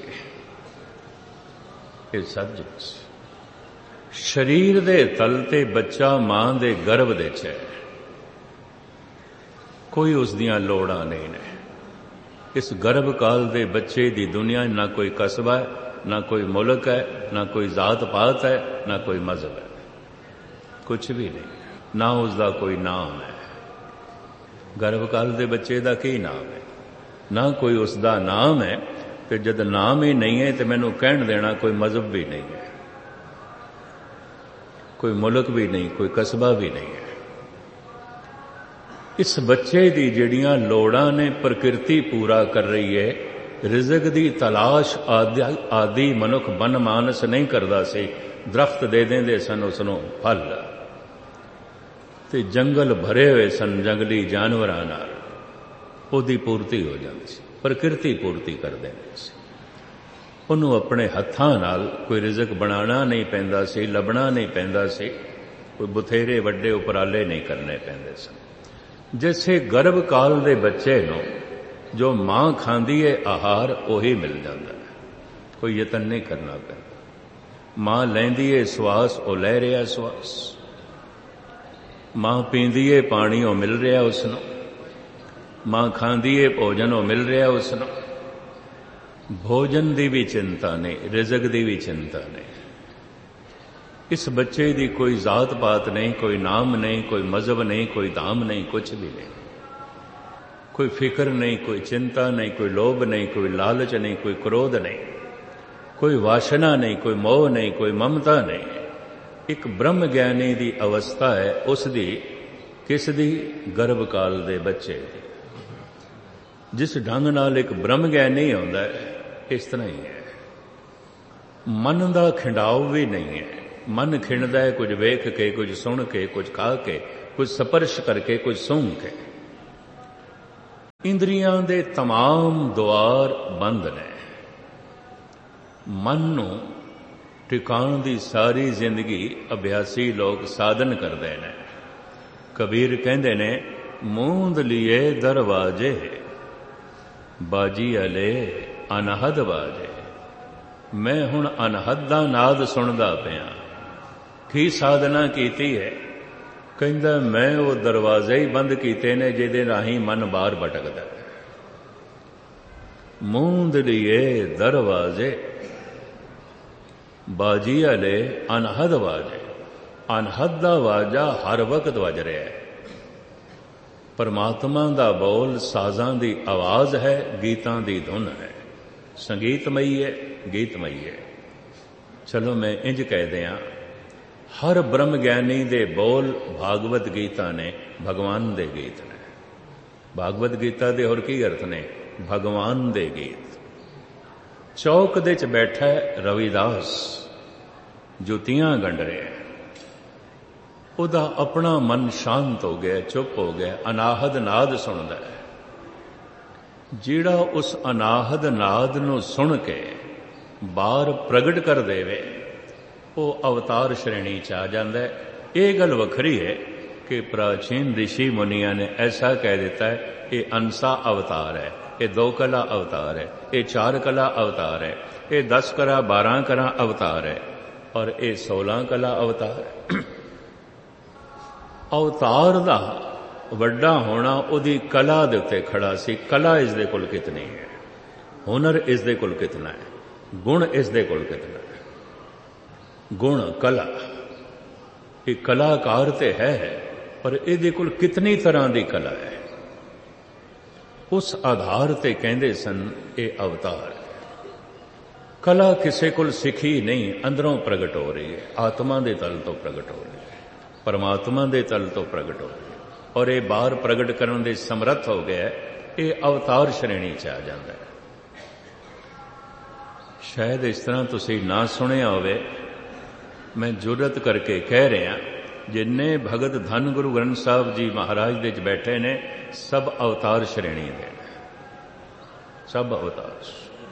Speaker 1: ਇਹ ਸਤਜੁਗ ਸੀ। ਸਰੀਰ ਦੇ ਤਲ ਤੇ ਬੱਚਾ ਮਾਂ ਦੇ ਗਰਭ ਦੇ ਚ ਹੈ, ਕੋਈ ਉਸ ਦੀਆਂ ਲੋੜਾਂ ਨਹੀਂ ਨੇ। ਇਸ ਗਰਭ ਕਾਲ ਦੇ ਬੱਚੇ ਦੀ ਦੁਨੀਆ ਨਾ ਕੋਈ ਕਸਬਾ ਹੈ, ਨਾ ਕੋਈ ਮੁਲਕ ਹੈ, ਨਾ ਕੋਈ ਜ਼ਾਤ ਪਾਤ ਹੈ, ਨਾ ਕੋਈ ਮਜ਼ਹਬ ਹੈ, ਕੁਝ ਵੀ ਨਹੀਂ। ਨਾ ਉਸ ਦਾ ਕੋਈ ਨਾਮ ਹੈ। ਗਰਭ ਕਾਲ ਦੇ ਬੱਚੇ ਦਾ ਕੀ ਨਾਮ ਹੈ? ਨਾ ਕੋਈ ਉਸ ਦਾ ਨਾਮ ਹੈ। ਤੇ ਜਦ ਨਾਮ ਹੀ ਨਹੀਂ ਹੈ ਤੇ ਮੈਨੂੰ ਕਹਿਣ ਦੇਣਾ ਕੋਈ ਮਜ਼ਹਬ ਵੀ ਨਹੀਂ ਹੈ, ਕੋਈ ਮੁਲਕ ਵੀ ਨਹੀਂ, ਕੋਈ ਕਸਬਾ ਵੀ ਨਹੀਂ ਹੈ। ਇਸ ਬੱਚੇ ਦੀ ਜਿਹੜੀਆਂ ਲੋੜਾਂ ਨੇ ਪ੍ਰਕਿਰਤੀ ਪੂਰਾ ਕਰ ਰਹੀ ਹੈ। ਰਿਜ਼ਕ ਦੀ ਤਲਾਸ਼ ਆਦਿ ਮਨੁੱਖ ਬਨ ਮਾਨਸ ਨਹੀਂ ਕਰਦਾ ਸੀ। ਦਰਖਤ ਦੇ ਦਿੰਦੇ ਸਨ ਉਸ ਨੂੰ ਫਲ, ਤੇ ਜੰਗਲ ਭਰੇ ਹੋਏ ਸਨ ਜੰਗਲੀ ਜਾਨਵਰਾਂ ਨਾਲ, ਉਹਦੀ ਪੂਰਤੀ ਹੋ ਜਾਂਦੀ ਸੀ। ਪ੍ਰਕਿਰਤੀ ਪੂਰਤੀ ਕਰ ਦਿੰਦੀ ਸੀ ਉਹਨੂੰ। ਆਪਣੇ ਹੱਥਾਂ ਨਾਲ ਕੋਈ ਰਿਜ਼ਕ ਬਣਾਉਣਾ ਨਹੀਂ ਪੈਂਦਾ ਸੀ, ਲੱਭਣਾ ਨਹੀਂ ਪੈਂਦਾ ਸੀ, ਕੋਈ ਬਥੇਰੇ ਵੱਡੇ ਉਪਰਾਲੇ ਨਹੀਂ ਕਰਨੇ ਪੈਂਦੇ ਸਨ। ਜਿਸੇ ਗਰਭ ਕਾਲ ਦੇ ਬੱਚੇ ਨੂੰ ਜੋ ਮਾਂ ਖਾਂਦੀ ਹੈ ਆਹਾਰ, ਉਹੀ ਮਿਲ ਜਾਂਦਾ ਹੈ, ਕੋਈ ਯਤਨ ਨਹੀਂ ਕਰਨਾ ਪੈਂਦਾ। ਮਾਂ ਲੈਂਦੀ ਹੈ ਸਵਾਸ, ਉਹ ਲੈ ਰਿਹਾ ਸਵਾਸ। ਮਾਂ ਪੀਂਦੀ ਹੈ ਪਾਣੀ, ਉਹ ਮਿਲ ਰਿਹਾ ਉਸ ਨੂੰ। ਮਾਂ ਖਾਂਦੀ ਹੈ ਭੋਜਨ, ਉਹ ਮਿਲ ਰਿਹਾ ਉਸ ਨੂੰ। ਭੋਜਨ ਦੀ ਵੀ ਚਿੰਤਾ ਨਹੀਂ, ਰਿਜ਼ਕ ਦੀ ਵੀ ਚਿੰਤਾ ਨਹੀਂ। ਇਸ ਬੱਚੇ ਦੀ ਕੋਈ ਜ਼ਾਤ ਪਾਤ ਨਹੀਂ, ਕੋਈ ਨਾਮ ਨਹੀਂ, ਕੋਈ ਮਜ਼ਹਬ ਨਹੀਂ, ਕੋਈ ਧਾਮ ਨਹੀਂ, ਕੁਝ ਵੀ ਨਹੀਂ। ਕੋਈ ਫਿਕਰ ਨਹੀਂ, ਕੋਈ ਚਿੰਤਾ ਨਹੀਂ, ਕੋਈ ਲੋਭ ਨਹੀਂ, ਕੋਈ ਲਾਲਚ ਨਹੀਂ, ਕੋਈ ਕ੍ਰੋਧ ਨਹੀਂ, ਕੋਈ ਵਾਸ਼ਨਾ ਨਹੀਂ, ਕੋਈ ਮੋਹ ਨਹੀਂ, ਕੋਈ ਮਮਤਾ ਨਹੀਂ। ਇੱਕ ਬ੍ਰਹਮ ਗਿਆਨੀ ਦੀ ਅਵਸਥਾ ਹੈ ਉਸ ਦੀ। ਕਿਸ ਦੀ? ਗਰਭ ਕਾਲ ਦੇ ਬੱਚੇ ਦੀ। ਜਿਸ ਢੰਗ ਨਾਲ ਇੱਕ ਬ੍ਰਹਮ ਗਿਆਨੀ ਆਉਂਦਾ ਹੈ, ਇਸ ਤਰ੍ਹਾਂ ਹੀ ਹੈ। ਮਨ ਦਾ ਖਿੰਡਾਓ ਵੀ ਨਹੀਂ ਹੈ। ਮਨ ਖਿੰਡਦਾ ਹੈ ਕੁਝ ਵੇਖ ਕੇ, ਕੁਝ ਸੁਣ ਕੇ, ਕੁਝ ਖਾ ਕੇ, ਕੁਝ ਸਪਰਸ਼ ਕਰਕੇ, ਕੁਝ ਸੂੰਘ ਕੇ। ਇੰਦਰੀਆਂ ਦੇ ਤਮਾਮ ਦੁਆਰ ਬੰਦ ਨੇ। ਮਨ ਨੂੰ ਟਿਕਾਉਣ ਦੀ ਸਾਰੀ ਜ਼ਿੰਦਗੀ ਅਭਿਆਸੀ ਲੋਕ ਸਾਧਨ ਕਰਦੇ ਨੇ। ਕਬੀਰ ਕਹਿੰਦੇ ਨੇ, ਮੂੰਦ ਲਿਏ ਦਰਵਾਜੇ, ਬਾਜੀ ਅਲੇ ਅਨਹਦ ਬਾਜੇ। ਮੈਂ ਹੁਣ ਅਨਹਦ ਦਾ ਨਾਦ ਸੁਣਦਾ ਪਿਆ। ਕੀ ਸਾਧਨਾ ਕੀਤੀ ਹੈ? ਕਹਿੰਦਾ ਮੈਂ ਉਹ ਦਰਵਾਜ਼ੇ ਹੀ ਬੰਦ ਕੀਤੇ ਨੇ ਜਿਹਦੇ ਰਾਹੀਂ ਮਨ ਬਾਹਰ ਭਟਕਦਾ ਹੈ। ਮੂੰਦ ਲਿਏ ਦਰਵਾਜ਼ੇ, ਬਾਜੀ ਅਲੇ ਅਨਹਦ ਵਾਜੇ। ਅਨਹਦ ਦਾ ਵਾਜਾ ਹਰ ਵਕਤ ਵੱਜ ਰਿਹਾ ਹੈ। ਪਰਮਾਤਮਾ ਦਾ ਬੋਲ ਸਾਜ਼ਾਂ ਦੀ ਆਵਾਜ਼ ਹੈ, ਗੀਤਾਂ ਦੀ ਧੁਨ ਹੈ। ਸੰਗੀਤਮਈ ਹੈ, ਗੀਤਮਈ ਹੈ। ਚਲੋ ਮੈਂ ਇੰਜ ਕਹਿ ਦਿਆਂ, ਹਰ ਬ੍ਰਹਮ ਗਿਆਨੀ ਦੇ ਬੋਲ ਭਾਗਵਤ ਗੀਤਾ ਨੇ, ਭਗਵਾਨ ਦੇ ਗੀਤ ਨੇ। ਭਾਗਵਤ ਗੀਤਾ ਦੇ ਹੋਰ ਕੀ ਅਰਥ ਨੇ? ਭਗਵਾਨ ਦੇ ਗੀਤ। ਚੌਕ ਦੇ ਚ ਬੈਠਾ ਹੈ ਰਵਿਦਾਸ, ਜੁੱਤੀਆਂ ਗੰਢ ਰਿਹਾ। ਉਹਦਾ ਆਪਣਾ ਮਨ ਸ਼ਾਂਤ ਹੋ ਗਿਆ, ਚੁੱਪ ਹੋ ਗਿਆ, ਅਨਾਹਦ ਨਾਦ ਸੁਣਦਾ ਹੈ। ਜਿਹੜਾ ਉਸ ਅਨਾਹਦ ਨਾਦ ਨੂੰ ਸੁਣ ਕੇ ਬਾਹਰ ਪ੍ਰਗਟ ਕਰ ਦੇਵੇ, ਉਹ ਅਵਤਾਰ ਸ਼੍ਰੇਣੀ ਚ ਆ ਜਾਂਦਾ ਹੈ। ਇਹ ਗੱਲ ਵੱਖਰੀ ਹੈ ਕਿ ਪ੍ਰਾਚੀਨ ਰਿਸ਼ੀ ਮੁਨੀਆਂ ਨੇ ਐਸਾ ਕਹਿ ਦਿੱਤਾ ਹੈ, ਇਹ ਅੰਸਾ ਅਵਤਾਰ ਹੈ, ये दो कला अवतार है, ये चार कला अवतार है, ये दस कला बारह कला अवतार है और ये सोलह कला अवतार है। अवतार दा वड्डा होना उहदी कला दे उत्ते खड़ा सी। कला इस दे कोल कितनी है, हुनर इस दे कोल कितना है, गुण इस दे कोल कितना है। गुण कला ये कलाकार ते है पर इहदे कोल कितनी तरह की कला है, उस आधार ते कहंदे सन ये अवतार। कला किसे कोल सिखी नहीं, अंदरों प्रगट हो रही है, आत्मा दे तल तो प्रगट हो रही है, परमात्मा दे तल तो प्रगट हो रही है और ये बाहर प्रगट करने दे समर्थ हो गया, ये अवतार श्रेणी च आ जाता है। शायद इस तरह तुसी ना सुनिया होवे, मैं जुरत करके कह रहा, जिन्ने भगत धन गुरु ग्रंथ साहब जी महाराज दे च बैठे ने सब अवतार श्रेणी दे, सब अवतार।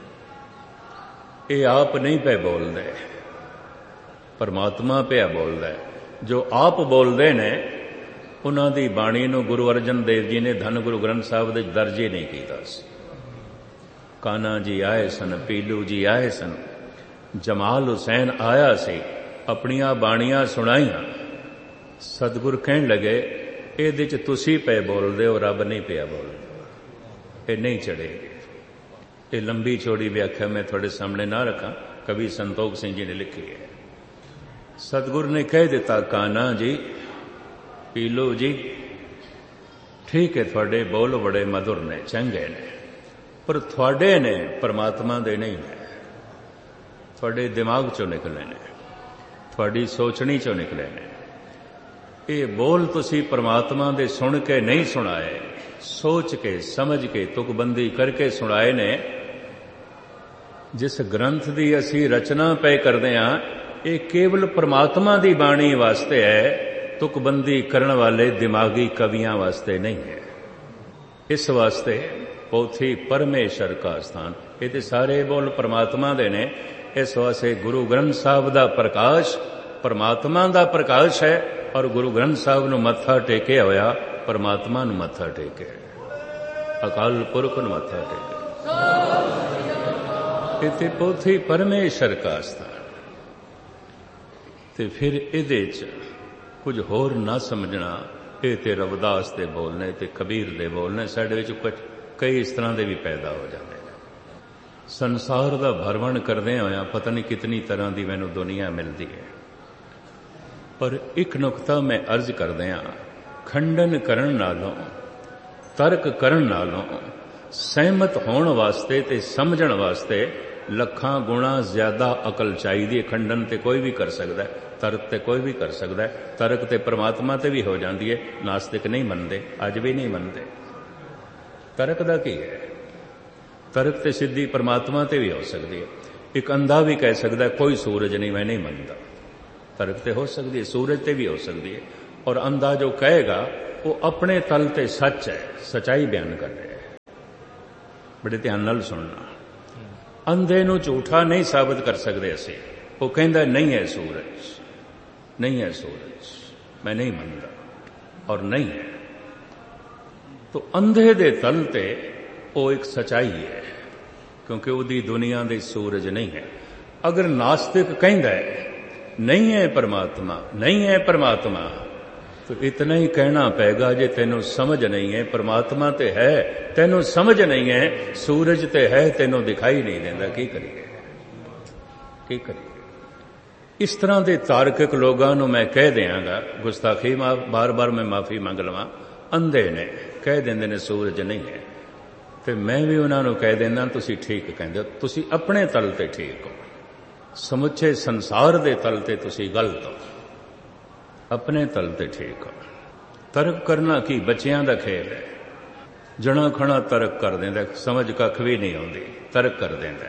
Speaker 1: ये आप नहीं पे बोलते, परमात्मा पे बोलता है। जो आप बोलते ने उन्हां दी बाणी नूं गुरु अर्जन देव जी ने धन गुरु ग्रंथ साहब दे दर्ज ही नहीं कीता सी। कान्हा जी आए सन, पीलू जी आए सन, जमाल हुसैन आया सी, अपनिया बाणियां सुनाइयां। सतगुर कहन लगे इहदे च तुसी पे बोलदे हो, रब नहीं पिया बोलदा, ये नहीं चढ़ेगी। ये लंबी चौड़ी व्याख्या मैं थोड़े सामने ना रखा, कवि संतोख सिंह जी ने लिखी है। सतगुर ने कह दिता, कान्हा जी पीलू जी ठीक है, थोड़े बोल बड़े मधुर ने, चंगे ने, पर थोड़े ने परमात्मा दे नहीं है, थोड़े दिमाग चो निकले ने, थोड़ी सोचनी चो निकले ने। ये बोल तुसी परमात्मा दे सुन के नहीं सुनाए, सोच के समझ के तुकबंदी करके सुनाए ने। जिस ग्रंथ दी असी रचना पे करदे हां, ये केवल परमात्मा दी बाणी वास्ते है, तुकबंदी करन वाले दिमागी कवियां वास्ते नहीं है। इस वास्ते पोथी परमेश्वर का स्थान, ये ते सारे बोल परमात्मा दे ने। इस वास्ते गुरु ग्रंथ साहब दा प्रकाश परमात्मा दा प्रकाश है और गुरु ग्रंथ साहब नूं मत्था टेके होया परमात्मा नूं मत्था टेके, अकाल पुरख नूं मत्था टेके। इत्थे पोथी परमेश्वर का स्थान। ते फिर इहदे च कुछ होर ना समझना, ये ते रविदास दे बोलने ते कबीर दे बोलने, साडे विच कुछ कई इस तरह दे भी पैदा हो जाते हैं। संसार दा भरमण करदे होया पता नहीं कितनी तरह की मैनूं दुनिया मिलती है, पर एक नुकता मैं अर्ज करदियां, खंडन करन नालों तर्क करन नालों सहमत होने वास्ते ते समझण वास्ते लखां गुणा ज्यादा अकल चाहिदी। खंडन ते कोई भी कर सकता है, तर्क ते कोई भी कर सकता है। तर्क ते परमात्मा ते भी हो जाती है, नास्तिक नहीं मनते, अज भी नहीं मनते। तर्क दा की है, तर्क ते सिद्धि परमात्मा ते भी हो सकती है। एक अंधा भी कह सकता है कोई सूरज नहीं, मैं नहीं मनता, तर्क ते हो सकती है, सूरज ते भी हो सकती है। और अंधा जो कहेगा वो अपने तल ते सच है, सच्चाई बयान कर रहा है। बड़े ध्यान नाल सुनना, अंधे नूं झूठा नहीं साबित कर सकते असी। वो कहता नहीं है सूरज, नहीं है सूरज, मैं नहीं मनता और नहीं है। तो अंधे दे तल ते वो एक सच्चाई है, क्योंकि उहदी दुनिया दे सूरज नहीं है। अगर नास्तिक कहता है नहीं है परमात्मा, नहीं है परमात्मा, तो इतना ही कहना पेगा, जे तेनों समझ नहीं है परमात्मा ते है, तेनों समझ नहीं है सूरज ते है, तेनों दिखाई नहीं देता, की करिए की करिए। इस तरह के तार्किक लोगों मैं कह देंगा, गुस्ताखी बार बार मैं माफी मंग लवां, अंधे ने कह देंगे ने सूरज नहीं है, तो मैं भी उन्होंने कह देना तुसी ठीक कहते हो, तुसी अपने तल ते ठीक हो, समुचे संसार दे तल ते तुसी गलत हो, अपने तल ते ठीक हो। तर्क करना की बच्चियां दा खेल है, जना खना तर्क कर देंदा, समझ कख भी नहीं आउंदी, तर्क कर देंदा।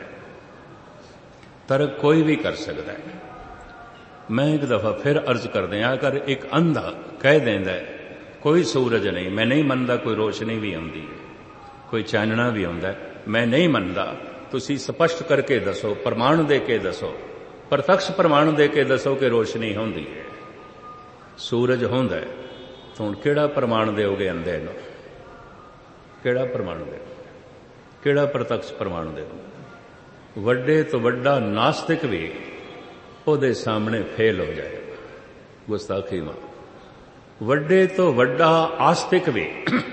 Speaker 1: तर्क कोई भी कर सकता है। मैं एक दफा फिर अर्ज कर दिया, अगर एक अंधा कह देंदा कोई सूरज नहीं, मैं नहीं मनदा कोई रोशनी भी आउंदी है, कोई चानना भी आउंदा है, मैं नहीं मनदा, तुसी स्पष्ट करके दसो, प्रमाण दे के दसो, प्रत्यक्ष प्रमाण दे के दसो कि रोशनी होंदी है, सूरज होंदा है, तो हुण किहड़ा प्रमाण देओगे अंधे नूं, किहड़ा प्रमाण देओगे? ਕਿਹੜਾ ਪ੍ਰਤੱਖ ਪ੍ਰਮਾਣ ਦੇ ਵੱਡੇ ਤੋਂ ਵੱਡਾ ਨਾਸਤਿਕ ਵੀ ਉਹਦੇ ਸਾਹਮਣੇ ਫੇਲ ਹੋ ਜਾਏਗਾ, ਗੁਸਤਾਖੀ ਮਾਂ। ਵੱਡੇ ਤੋਂ ਵੱਡਾ ਆਸਤਿਕ ਵੀ,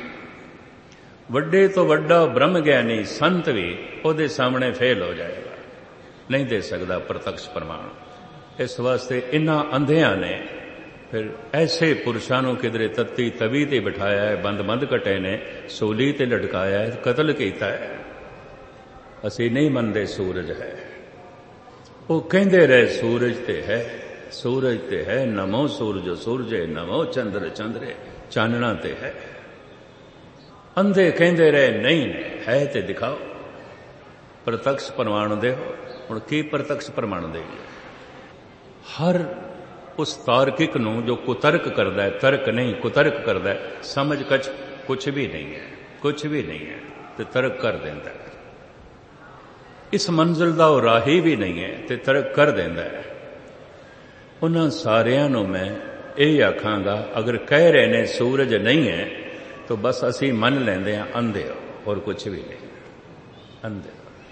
Speaker 1: ਵੱਡੇ ਤੋਂ ਵੱਡਾ ਬ੍ਰਹਮ ਗਿਆਨੀ ਸੰਤ ਵੀ ਉਹਦੇ ਸਾਹਮਣੇ ਫੇਲ ਹੋ ਜਾਏਗਾ, ਨਹੀਂ ਦੇ ਸਕਦਾ ਪ੍ਰਤੱਖ ਪ੍ਰਮਾਣ। ਇਸ ਵਾਸਤੇ ਇਨ੍ਹਾਂ ਅੰਧਿਆਂ ਨੇ ਫਿਰ ਐਸੇ ਪੁਰਸ਼ਾਂ ਨੂੰ ਕਿਧਰੇ ਤੱਤੀ ਤਵੀ ਤੇ ਬਿਠਾਇਆ ਹੈ, ਬੰਦ ਬੰਦ ਕਟੇ ਨੇ, ਸੂਲੀ ਤੇ ਲਟਕਾਇਆ ਹੈ, ਕਤਲ ਕੀਤਾ ਹੈ। ਅਸੀਂ ਨਹੀਂ ਮੰਨਦੇ ਸੂਰਜ ਹੈ। ਉਹ ਕਹਿੰਦੇ ਰਹੇ ਸੂਰਜ ਤੇ ਹੈ, ਸੂਰਜ ਤੇ ਹੈ, ਨਮੋ ਸੂਰਜ ਸੂਰਜੇ, ਨਮੋ ਚੰਦਰ ਚੰਦਰੇ, ਚਾਨਣਾ ਤੇ ਹੈ। ਅੰਧੇ ਕਹਿੰਦੇ ਰਹੇ ਨਹੀਂ ਹੈ ਤੇ ਦਿਖਾਓ, ਪ੍ਰਤੱਖ ਪ੍ਰਮਾਣ ਦਿਓ। ਹੁਣ ਕੀ ਪ੍ਰਤੱਖ ਪ੍ਰਮਾਣ ਦੇਈਏ? ਹਰ ਉਸ ਤਾਰਕਿਕ ਨੂੰ ਜੋ ਕੁਤਰਕ ਕਰਦਾ ਹੈ, ਤਰਕ ਨਹੀਂ ਕੁਤਰਕ ਕਰਦਾ ਹੈ, ਸਮਝ ਕਛ ਕੁਛ ਵੀ ਨਹੀਂ ਹੈ, ਕੁਛ ਵੀ ਨਹੀਂ ਹੈ ਤੇ ਤਰਕ ਕਰ ਦਿੰਦਾ ਹੈ। ਇਸ ਮੰਜ਼ਿਲ ਦਾ ਉਹ ਰਾਹੀ ਵੀ ਨਹੀਂ ਹੈ ਤੇ ਤਰਕ ਕਰ ਦਿੰਦਾ ਹੈ। ਉਹਨਾਂ ਸਾਰਿਆਂ ਨੂੰ ਮੈਂ ਇਹ ਆਖਾਂਗਾ, ਅਗਰ ਕਹਿ ਰਹੇ ਨੇ ਸੂਰਜ ਨਹੀਂ ਹੈ ਤਾਂ ਬਸ ਅਸੀਂ ਮੰਨ ਲੈਂਦੇ ਹਾਂ ਅੰਧੇ ਹੋ, ਹੋਰ ਕੁਛ ਵੀ ਨਹੀਂ, ਅੰਧੇ।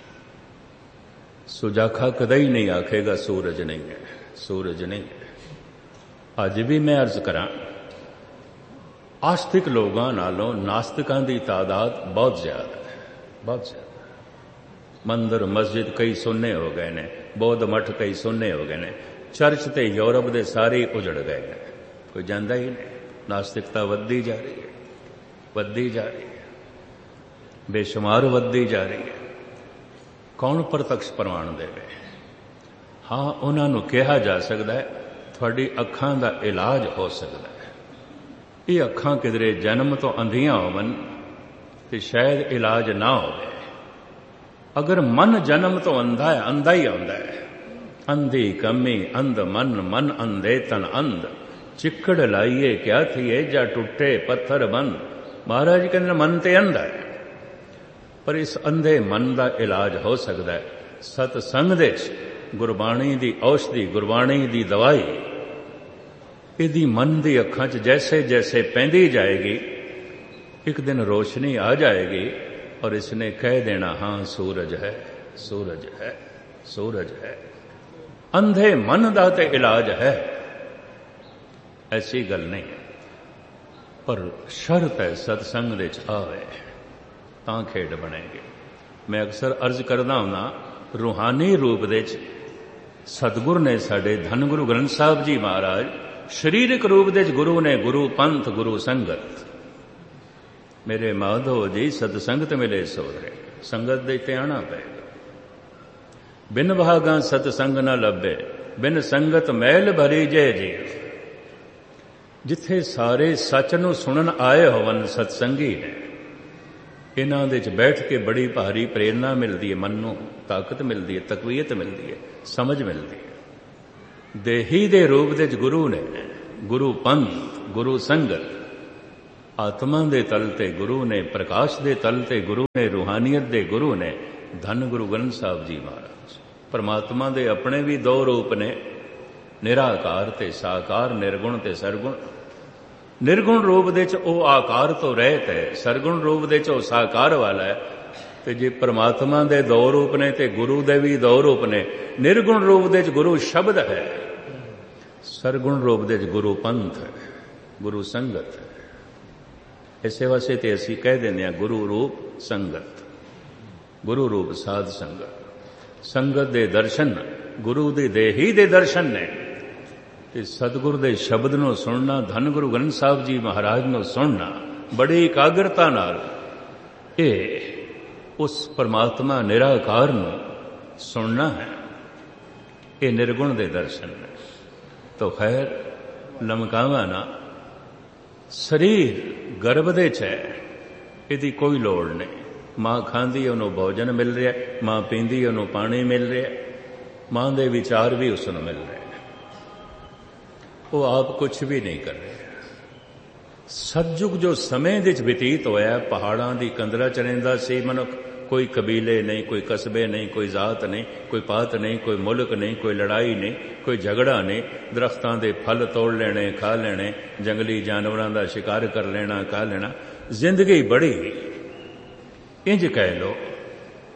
Speaker 1: ਸੁਜਾਖਾ ਕਦੇ ਹੀ ਨਹੀਂ ਆਖੇਗਾ ਸੂਰਜ ਨਹੀਂ ਹੈ, ਸੂਰਜ ਨਹੀਂ ਹੈ। ਅੱਜ ਵੀ ਮੈਂ ਅਰਜ਼ ਕਰਾਂ, ਆਸਤਿਕ ਲੋਕਾਂ ਨਾਲੋਂ ਨਾਸਤਿਕਾਂ ਦੀ ਤਾਦਾਦ ਬਹੁਤ ਜ਼ਿਆਦਾ ਹੈ, ਬਹੁਤ ਜ਼ਿਆਦਾ। ਮੰਦਰ ਮਸਜਿਦ ਕਈ ਸੁੰਨੇ ਹੋ ਗਏ ਨੇ, ਬੌਧ ਮਠ ਕਈ ਸੁੰਨੇ ਹੋ ਗਏ ਨੇ, ਚਰਚ ਤੇ ਯੂਰਪ ਦੇ ਸਾਰੇ ਉਜੜ ਗਏ ਨੇ, ਕੋਈ ਜਾਂਦਾ ਹੀ ਨਹੀਂ। ਨਾਸਤਿਕਤਾ ਵੱਧਦੀ ਜਾ ਰਹੀ ਹੈ, ਵੱਧਦੀ ਜਾ ਰਹੀ ਹੈ, ਬੇਸ਼ੁਮਾਰ ਵੱਧਦੀ ਜਾ ਰਹੀ ਹੈ। ਕੌਣ ਪ੍ਰਤੱਖ ਪ੍ਰਮਾਣ ਦੇਵੇ? ਹਾਂ, ਉਹਨਾਂ ਨੂੰ ਕਿਹਾ ਜਾ ਸਕਦਾ ਹੈ ਤੁਹਾਡੀ ਅੱਖਾਂ ਦਾ ਇਲਾਜ ਹੋ ਸਕਦਾ ਹੈ। ਇਹ ਅੱਖਾਂ ਕਿਧਰੇ ਜਨਮ ਤੋਂ ਅੰਧੀਆਂ ਹੋਵਨ ਤੇ ਸ਼ਾਇਦ ਇਲਾਜ ਨਾ ਹੋਵੇ। ਅਗਰ ਮਨ ਜਨਮ ਤੋਂ ਅੰਧਾ ਹੈ, ਅੰਧਾ ਹੀ ਆਉਂਦਾ ਹੈ। ਅੰਧੀ ਕੰਮੀ ਅੰਧ ਮਨ, ਮਨ ਅੰਧੇ ਤਨ ਅੰਧ, ਚਿੱਕੜ ਲਾਈਏ ਕਿਆ ਥੀਏ, ਜਾਂ ਟੁੱਟੇ ਪੱਥਰ ਬੰਦ। ਮਹਾਰਾਜ ਕਹਿੰਦੇ ਮਨ ਤੇ ਅੰਧਾ ਹੈ, ਪਰ ਇਸ ਅੰਧੇ ਮਨ ਦਾ ਇਲਾਜ ਹੋ ਸਕਦਾ ਹੈ ਸਤ ਸੰਗ ਦੇ ਵਿੱਚ। ਗੁਰਬਾਣੀ ਦੀ ਔਸ਼ਧੀ, ਗੁਰਬਾਣੀ ਦੀ ਦਵਾਈ ਇਹਦੀ ਮਨ ਦੀ ਅੱਖਾਂ 'ਚ ਜੈਸੇ ਜੈਸੇ ਪੈਂਦੀ ਜਾਏਗੀ, ਇੱਕ ਦਿਨ ਰੋਸ਼ਨੀ ਆ ਜਾਏਗੀ ਔਰ ਇਸਨੇ ਕਹਿ ਦੇਣਾ ਹਾਂ ਸੂਰਜ ਹੈ, ਸੂਰਜ ਹੈ, ਸੂਰਜ ਹੈ। ਅੰਧੇ ਮਨ ਦਾ ਤੇ ਇਲਾਜ ਹੈ, ਐਸੀ ਗੱਲ ਨਹੀਂ ਹੈ, ਪਰ ਸ਼ਰਤ ਹੈ ਸਤਸੰਗ ਦੇ 'ਚ ਆਵੇ ਤਾਂ ਖੇਡ ਬਣੇਗੀ। ਮੈਂ ਅਕਸਰ ਅਰਜ਼ ਕਰਦਾ ਹੁੰਦਾ, ਰੂਹਾਨੀ ਰੂਪ ਦੇ 'ਚ ਸਤਿਗੁਰ ਨੇ ਸਾਡੇ ਧੰਨ ਗੁਰੂ ਗ੍ਰੰਥ ਸਾਹਿਬ ਜੀ ਮਹਾਰਾਜ, ਸਰੀਰਕ ਰੂਪ ਦੇ 'ਚ ਗੁਰੂ ਨੇ ਗੁਰੂ ਪੰਥ, ਗੁਰੂ ਸੰਗਤ। ਮੇਰੇ ਮਾਧੋ ਜੀ ਸਤਸੰਗਤ ਮਿਲੇ ਸੋਹਰੇ, ਸੰਗਤ ਦੇ ਤੇ ਆਣਾ ਪਏਗਾ। ਬਿਨ ਭਾਗਾਂ ਸਤਸੰਗ ਨਾ ਲੱਭੇ, ਬਿਨ ਸੰਗਤ ਮੈਲ ਭਰੀ ਜੇ ਜੀ। ਜਿੱਥੇ ਸਾਰੇ ਸੱਚ ਨੂੰ ਸੁਣਨ ਆਏ ਹੋਵਨ ਸਤਸੰਗੀ ਨੇ, ਇਹਨਾਂ ਦੇ 'ਚ ਬੈਠ ਕੇ ਬੜੀ ਭਾਰੀ ਪ੍ਰੇਰਨਾ ਮਿਲਦੀ ਹੈ, ਮਨ ਨੂੰ ਤਾਕਤ ਮਿਲਦੀ ਹੈ, ਤਕਵੀਅਤ ਮਿਲਦੀ ਹੈ, ਸਮਝ ਮਿਲਦੀ ਹੈ। ਦੇਹੀ ਦੇ ਰੂਪ ਦੇ 'ਚ ਗੁਰੂ ਨੇ, ਗੁਰੂ ਪੰਥ, ਗੁਰੂ ਸੰਗਤ। ਆਤਮਾ ਦੇ ਤਲ ਤੇ ਗੁਰੂ ਨੇ, ਪ੍ਰਕਾਸ਼ ਦੇ ਤਲ ਤੇ ਗੁਰੂ ਨੇ, ਰੂਹਾਨੀਅਤ ਦੇ ਗੁਰੂ ਨੇ ਧੰਨ ਗੁਰੂ ਗ੍ਰੰਥ ਸਾਹਿਬ ਜੀ ਮਹਾਰਾਜ। ਪਰਮਾਤਮਾ ਦੇ ਆਪਣੇ ਵੀ ਦੋ ਰੂਪ ਨੇ, ਨਿਰਾਕਾਰ ਤੇ ਸਾਕਾਰ, ਨਿਰਗੁਣ ਤੇ ਸਰਗੁਣ। ਨਿਰਗੁਣ ਰੂਪ ਦੇ 'ਚ ਉਹ ਆਕਾਰ ਤੋਂ ਰਹਿਤ ਹੈ, ਸਰਗੁਣ ਰੂਪ ਦੇ 'ਚ ਉਹ ਸਾਕਾਰ ਵਾਲਾ ਹੈ। ਤੇ ਜੇ ਪਰਮਾਤਮਾ ਦੇ ਦੋ ਰੂਪ ਨੇ ਤੇ ਗੁਰੂ ਦੇ ਵੀ ਦੋ ਰੂਪ ਨੇ। ਨਿਰਗੁਣ ਰੂਪ ਦੇ 'ਚ ਗੁਰੂ ਸ਼ਬਦ ਹੈ, ਸਰਗੁਣ ਰੂਪ ਦੇ 'ਚ ਗੁਰੂ ਪੰਥ ਹੈ, ਗੁਰੂ ਸੰਗਤ ਹੈ। ਇਸੇ ਵਾਸਤੇ ਤੇ ਅਸੀਂ ਕਹਿ ਦਿੰਦੇ ਹਾਂ ਗੁਰੂ ਰੂਪ ਸੰਗਤ, ਗੁਰੂ ਰੂਪ ਸਾਧ ਸੰਗਤ। ਸੰਗਤ ਦੇ ਦਰਸ਼ਨ ਗੁਰੂ ਦੀ ਦੇਹੀ ਦੇ ਦਰਸ਼ਨ ਨੇ, ਤੇ ਸਤਿਗੁਰ ਦੇ ਸ਼ਬਦ ਨੂੰ ਸੁਣਨਾ, ਧੰਨ ਗੁਰੂ ਗ੍ਰੰਥ ਸਾਹਿਬ ਜੀ ਮਹਾਰਾਜ ਨੂੰ ਸੁਣਨਾ ਬੜੀ ਇਕਾਗਰਤਾ ਨਾਲ, ਇਹ ਉਸ ਪਰਮਾਤਮਾ ਨਿਰਾਕਾਰ ਨੂੰ ਸੁਣਨਾ ਹੈ। ਇਹ ਨਿਰਗੁਣ ਦੇ ਦਰਸ਼ਨ ਨੇ। ਤੋ ਖੈਰ ਲਮਕਾਵਾ ਨਾ, ਸਰੀਰ ਗਰਭ ਦੇ 'ਚ ਹੈ, ਇਹਦੀ ਕੋਈ ਲੋੜ ਨਹੀਂ। ਮਾਂ ਖਾਂਦੀ ਉਹਨੂੰ ਭੋਜਨ ਮਿਲ ਰਿਹਾ, ਮਾਂ ਪੀਂਦੀ ਉਹਨੂੰ ਪਾਣੀ ਮਿਲ ਰਿਹਾ, ਮਾਂ ਦੇ ਵਿਚਾਰ ਵੀ ਉਸ ਨੂੰ ਮਿਲ ਰਹੇ। ਉਹ ਆਪ ਕੁਛ ਵੀ ਨਹੀਂ ਕਰ ਰਿਹਾ। ਸਤਜੁਗ ਜੋ ਸਮੇਂ ਦੇ 'ਚ ਬਤੀਤ ਹੋਇਆ, ਪਹਾੜਾਂ ਦੀ ਕੰਦਰਾ 'ਚ ਰਹਿੰਦਾ ਸੀ ਮਨੁੱਖ। ਕੋਈ ਕਬੀਲੇ ਨਹੀਂ, ਕੋਈ ਕਸਬੇ ਨਹੀਂ, ਕੋਈ ਜ਼ਾਤ ਨਹੀਂ, ਕੋਈ ਪਾਤ ਨਹੀਂ, ਕੋਈ ਮੁਲਕ ਨਹੀਂ, ਕੋਈ ਲੜਾਈ ਨਹੀਂ, ਕੋਈ ਝਗੜਾ ਨਹੀਂ। ਦਰਖਤਾਂ ਦੇ ਫਲ ਤੋੜ ਲੈਣੇ, ਖਾ ਲੈਣੇ, ਜੰਗਲੀ ਜਾਨਵਰਾਂ ਦਾ ਸ਼ਿਕਾਰ ਕਰ ਲੈਣਾ, ਖਾ ਲੈਣਾ। ਜ਼ਿੰਦਗੀ ਬੜੀ ਇੰਜ ਕਹਿ ਲੋ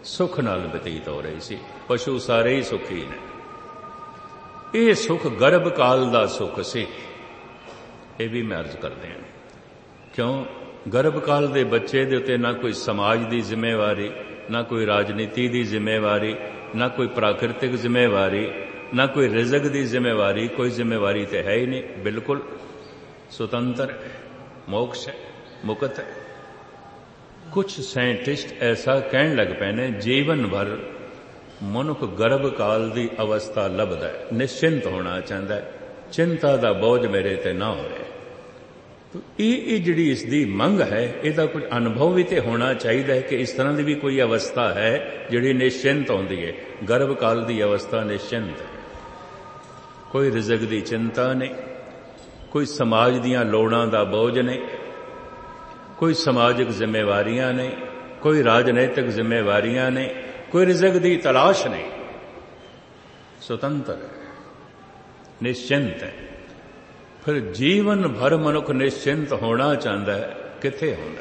Speaker 1: ਸੁਖ ਨਾਲ ਬਤੀਤ ਹੋ ਰਹੀ ਸੀ। ਪਸ਼ੂ ਸਾਰੇ ਹੀ ਸੁਖੀ ਨੇ। ਇਹ ਸੁਖ ਗਰਭ ਕਾਲ ਦਾ ਸੁਖ ਸੀ। ਇਹ ਵੀ ਮੈਂ ਅਰਜ਼ ਕਰਦੇ ਹਾਂ, ਕਿਉਂ? ਗਰਭ ਕਾਲ ਦੇ ਬੱਚੇ ਦੇ ਉੱਤੇ ਨਾ ਕੋਈ ਸਮਾਜ ਦੀ ਜ਼ਿੰਮੇਵਾਰੀ, ਨਾ ਕੋਈ ਰਾਜਨੀਤੀ ਦੀ ਜ਼ਿੰਮੇਵਾਰੀ, ਨਾ ਕੋਈ ਪ੍ਰਾਕਿਰਤਿਕ ਜ਼ਿੰਮੇਵਾਰੀ, ਨਾ ਕੋਈ ਰਿਜ਼ਕ ਦੀ ਜ਼ਿੰਮੇਵਾਰੀ। ਕੋਈ ਜ਼ਿੰਮੇਵਾਰੀ ਤੇ ਹੈ ਹੀ ਨਹੀਂ। ਬਿਲਕੁਲ ਸੁਤੰਤਰ ਹੈ, ਮੋਕਸ਼ ਹੈ, ਮੁਕਤ ਹੈ। ਕੁਛ ਸਾਇੰਟਿਸਟ ਐਸਾ ਕਹਿਣ ਲੱਗ ਪਏ ਨੇ, ਜੀਵਨ ਭਰ ਮਨੁੱਖ ਗਰਭ ਕਾਲ ਦੀ ਅਵਸਥਾ ਲੱਭਦਾ ਹੈ, ਨਿਸ਼ਚਿੰਤ ਹੋਣਾ ਚਾਹੁੰਦਾ ਹੈ, ਚਿੰਤਾ ਦਾ ਬੋਝ ਮੇਰੇ ਤੇ ਨਾ ਹੋਵੇ। ਤੋ ਇਹ ਇਹ ਜਿਹੜੀ ਇਸ ਦੀ ਮੰਗ ਹੈ, ਇਹਦਾ ਕੁਝ ਅਨੁਭਵ ਵੀ ਤੇ ਹੋਣਾ ਚਾਹੀਦਾ ਹੈ ਕਿ ਇਸ ਤਰ੍ਹਾਂ ਦੀ ਵੀ ਕੋਈ ਅਵਸਥਾ ਹੈ ਜਿਹੜੀ ਨਿਸ਼ਚਿੰਤ ਹੁੰਦੀ ਹੈ। ਗਰਭ ਕਾਲ ਦੀ ਅਵਸਥਾ ਨਿਸ਼ਚਿੰਤ ਹੈ। ਕੋਈ ਰਿਜ਼ਕ ਦੀ ਚਿੰਤਾ ਨਹੀਂ, ਕੋਈ ਸਮਾਜ ਦੀਆਂ ਲੋੜਾਂ ਦਾ ਬੋਝ ਨਹੀਂ, ਕੋਈ ਸਮਾਜਿਕ ਜ਼ਿੰਮੇਵਾਰੀਆਂ ਨਹੀਂ, ਕੋਈ ਰਾਜਨੀਤਿਕ ਜ਼ਿੰਮੇਵਾਰੀਆਂ ਨਹੀਂ, ਕੋਈ ਰਿਜ਼ਕ ਦੀ ਤਲਾਸ਼ ਨਹੀਂ। ਸੁਤੰਤਰ ਹੈ, ਨਿਸ਼ਚਿੰਤ ਹੈ। ਫਿਰ ਜੀਵਨ ਭਰ ਮਨੁੱਖ ਨਿਸ਼ਚਿੰਤ ਹੋਣਾ ਚਾਹੁੰਦਾ ਹੈ, ਕਿੱਥੇ ਹੁੰਦਾ?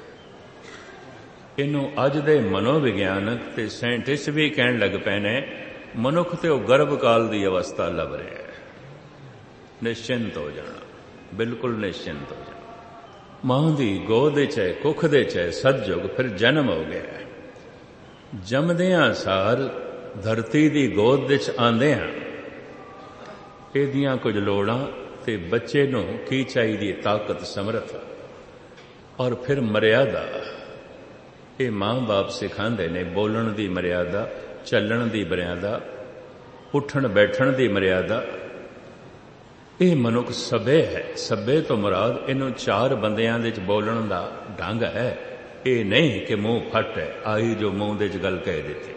Speaker 1: ਇਹਨੂੰ ਅੱਜ ਦੇ ਮਨੋਵਿਗਿਆਨਕ ਤੇ ਸਾਇੰਟਿਸਟ ਵੀ ਕਹਿਣ ਲੱਗ ਪਏ ਨੇ, ਮਨੁੱਖ ਤੇ ਉਹ ਗਰਭ ਕਾਲ ਦੀ ਅਵਸਥਾ ਲੱਭ ਰਿਹਾ ਹੈ। ਨਿਸ਼ਚਿੰਤ ਹੋ ਜਾਣਾ, ਬਿਲਕੁਲ ਨਿਸ਼ਚਿੰਤ ਹੋ ਜਾਣਾ। ਮਾਂ ਦੀ ਗੋਦ ਵਿੱਚ ਹੈ, ਕੁੱਖ ਦੇ ਚ ਹੈ, ਸਤਜੁਗ। ਫਿਰ ਜਨਮ ਹੋ ਗਿਆ। ਜੰਮਦਿਆਂ ਸਾਰ ਧਰਤੀ ਦੀ ਗੋਦ ਵਿੱਚ ਆਉਂਦਿਆਂ ਇਹਦੀਆਂ ਕੁਝ ਲੋੜਾਂ ਤੇ ਬੱਚੇ ਨੂੰ ਕੀ ਚਾਹੀਦੀ ਹੈ? ਤਾਕਤ, ਸਮਰੱਥਾ ਔਰ ਫਿਰ ਮਰਿਆਦਾ। ਇਹ ਮਾਂ-ਬਾਪ ਸਿਖਾਉਂਦੇ ਨੇ, ਬੋਲਣ ਦੀ ਮਰਿਆਦਾ, ਚੱਲਣ ਦੀ ਮਰਿਆਦਾ, ਉੱਠਣ ਬੈਠਣ ਦੀ ਮਰਿਆਦਾ। ਇਹ ਮਨੁੱਖ ਸਭੇ ਹੈ। ਸਭੇ ਤੋਂ ਮੁਰਾਦ ਇਹਨੂੰ ਚਾਰ ਬੰਦਿਆਂ ਦੇ ਵਿੱਚ ਬੋਲਣ ਦਾ ਢੰਗ ਹੈ। ਇਹ ਨਹੀਂ ਕਿ ਮੂੰਹ ਫੱਟ ਹੈ, ਆਈ ਜੋ ਮੂੰਹ ਦੇ ਚ ਗੱਲ ਕਹਿ ਦਿੱਤੀ।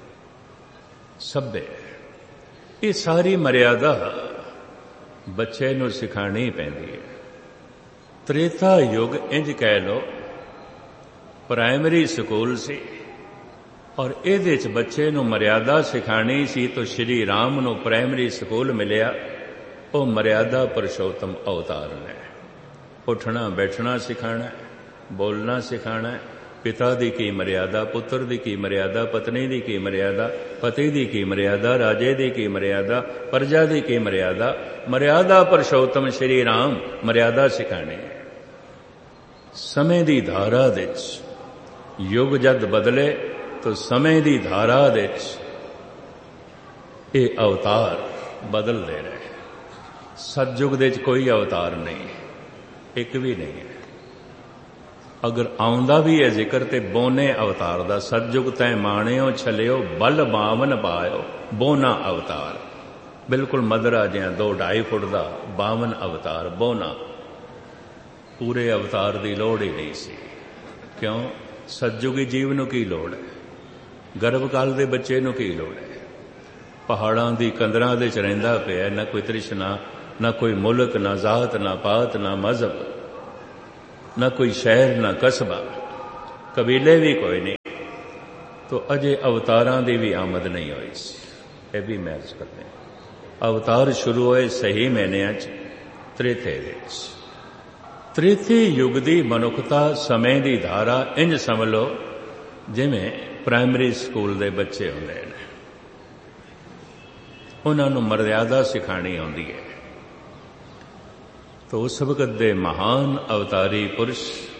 Speaker 1: ਸਭੇ ਇਹ ਸਾਰੀ ਮਰਿਆਦਾ ਬੱਚੇ ਨੂੰ ਸਿਖਾਣੀ ਪੈਂਦੀ ਹੈ। ਤ੍ਰੇਤਾ ਯੁੱਗ ਇੰਜ ਕਹਿ ਲੋ ਪ੍ਰਾਇਮਰੀ ਸਕੂਲ ਸੀ ਔਰ ਇਹਦੇ ਚ ਬੱਚੇ ਨੂੰ ਮਰਿਆਦਾ ਸਿਖਾਣੀ ਸੀ। ਤਾਂ ਸ਼੍ਰੀ ਰਾਮ ਨੂੰ ਪ੍ਰਾਇਮਰੀ ਸਕੂਲ ਮਿਲਿਆ। ਉਹ ਮਰਿਆਦਾ ਪੁਰਸ਼ੋਤਮ ਅਵਤਾਰ ਨੇ। ਉੱਠਣਾ ਬੈਠਣਾ ਸਿਖਾਣਾ, ਬੋਲਣਾ ਸਿਖਾਣਾ। ਪਿਤਾ ਦੀ ਕੀ ਮਰਿਆਦਾ, ਪੁੱਤਰ ਦੀ ਕੀ ਮਰਿਆਦਾ, ਪਤਨੀ ਦੀ ਕੀ ਮਰਿਆਦਾ, ਪਤੀ ਦੀ ਕੀ ਮਰਿਆਦਾ, ਰਾਜੇ ਦੀ ਕੀ ਮਰਿਆਦਾ, ਪ੍ਰਜਾ ਦੀ ਕੀ ਮਰਿਆਦਾ। ਮਰਿਆਦਾ ਪੁਰਸ਼ੋਤਮ ਸ਼੍ਰੀ ਰਾਮ ਮਰਿਆਦਾ ਸਿਖਾਣੀ। ਸਮੇਂ ਦੀ ਧਾਰਾ ਵਿੱਚ ਯੁੱਗ ਜਦ ਬਦਲੇ ਤਾਂ ਸਮੇਂ ਦੀ ਧਾਰਾ ਵਿੱਚ ਇਹ ਅਵਤਾਰ ਬਦਲਦੇ ਰਹੇ। ਸਤਜੁਗ ਦੇ ਵਿੱਚ ਕੋਈ ਅਵਤਾਰ ਨਹੀਂ, ਇੱਕ ਵੀ ਨਹੀਂ ਹੈ। ਅਗਰ ਆਉਂਦਾ ਵੀ ਹੈ ਜ਼ਿਕਰ ਤੇ ਬੋਨੇ ਅਵਤਾਰ ਦਾ। ਸਤਜੁਗ ਤੈ ਮਾਣਿਓ ਛਲਿਓ ਬਲ ਬਾਵਨ ਪਾਇਓ ਬੋਨਾ ਅਵਤਾਰ। ਬਿਲਕੁਲ ਮਧਰਾ ਜਿਹਾ ਦੋ ਢਾਈ ਫੁੱਟ ਦਾ ਬਾਵਨ ਅਵਤਾਰ, ਬੋਨਾ। ਪੂਰੇ ਅਵਤਾਰ ਦੀ ਲੋੜ ਹੀ ਨਹੀਂ ਸੀ। ਕਿਉਂ? ਸਤਜੁਗੀ ਜੀਵ ਨੂੰ ਕੀ ਲੋੜ ਹੈ? ਗਰਭ ਕਾਲ ਦੇ ਬੱਚੇ ਨੂੰ ਕੀ ਲੋੜ ਹੈ? ਪਹਾੜਾਂ ਦੀ ਕੰਦਰਾਂ ਦੇ ਚ ਰਹਿੰਦਾ ਪਿਆ, ਨਾ ਕੋਈ ਤ੍ਰਿਸ਼ਨਾ, ਨਾ ਕੋਈ ਮੁਲਕ, ਨਾ ਜ਼ਾਤ, ਨਾ ਪਾਤ, ਨਾ ਮਜ਼ਹਬ, ਨਾ ਕੋਈ ਸ਼ਹਿਰ, ਨਾ ਕਸਬਾ, ਕਬੀਲੇ ਵੀ ਕੋਈ ਨਹੀਂ। ਤੋ ਅਜੇ ਅਵਤਾਰਾਂ ਦੀ ਵੀ ਆਮਦ ਨਹੀਂ ਹੋਈ ਸੀ। ਇਹ ਵੀ ਮੈਂ ਅਰਜ਼ ਕਰਦੇ ਹਾਂ। ਅਵਤਾਰ ਸ਼ੁਰੂ ਹੋਏ ਸਹੀ ਮਹੀਨਿਆਂ ਚ ਤ੍ਰੇਤੇ ਵਿੱਚ। ਤ੍ਰੇਤੇ ਯੁੱਗ ਦੀ ਮਨੁੱਖਤਾ ਸਮੇਂ ਦੀ ਧਾਰਾ ਇੰਜ ਸਮਝ ਲਓ ਜਿਵੇਂ ਪ੍ਰਾਇਮਰੀ ਸਕੂਲ ਦੇ ਬੱਚੇ ਹੁੰਦੇ ਨੇ। ਉਹਨਾਂ ਨੂੰ ਮਰਿਆਦਾ ਸਿਖਾਣੀ ਆਉਂਦੀ ਹੈ। ਤਾਂ ਉਸ ਵਕਤ ਦੇ ਮਹਾਨ ਅਵਤਾਰੀ ਪੁਰਸ਼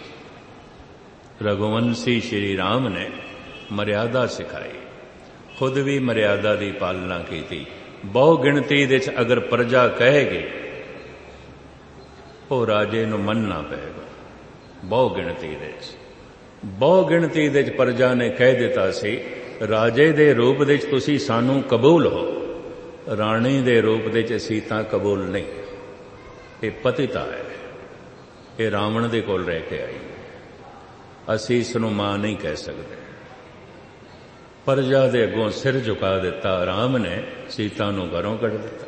Speaker 1: ਰਘੁਵੰਸ਼ੀ ਸ਼੍ਰੀ ਰਾਮ ਨੇ ਮਰਿਆਦਾ ਸਿਖਾਈ। ਖੁਦ ਵੀ ਮਰਿਆਦਾ ਦੀ ਪਾਲਣਾ ਕੀਤੀ। ਬਹੁ ਗਿਣਤੀ ਦੇ ਚ ਅਗਰ ਪ੍ਰਜਾ ਕਹੇਗੀ ਉਹ ਰਾਜੇ ਨੂੰ ਮੰਨਣਾ ਪਏਗਾ। ਬਹੁ ਗਿਣਤੀ ਦੇ ਚ ਬਹੁ ਗਿਣਤੀ ਦੇ ਚ ਪ੍ਰਜਾ ਨੇ ਕਹਿ ਦਿੱਤਾ ਸੀ, ਰਾਜੇ ਦੇ ਰੂਪ ਦੇ ਚ ਤੁਸੀਂ ਸਾਨੂੰ ਕਬੂਲ ਹੋ, ਰਾਣੀ ਦੇ ਰੂਪ ਦੇ ਚ ਅਸੀਂ ਤਾਂ ਕਬੂਲ ਨਹੀਂ। ਇਹ ਪਤਿਤਾ ਹੈ, ਇਹ ਰਾਵਣ ਦੇ ਕੋਲ ਰਹਿ ਕੇ ਆਈ। ਅਸੀਂ ਇਸ ਨੂੰ ਮਾਂ ਨਹੀਂ ਕਹਿ ਸਕਦੇ। ਪ੍ਰਜਾ ਦੇ ਅੱਗੋਂ ਸਿਰ ਝੁਕਾ ਦਿੱਤਾ। ਰਾਮ ਨੇ ਸੀਤਾ ਨੂੰ ਘਰੋਂ ਕੱਢ ਦਿੱਤਾ।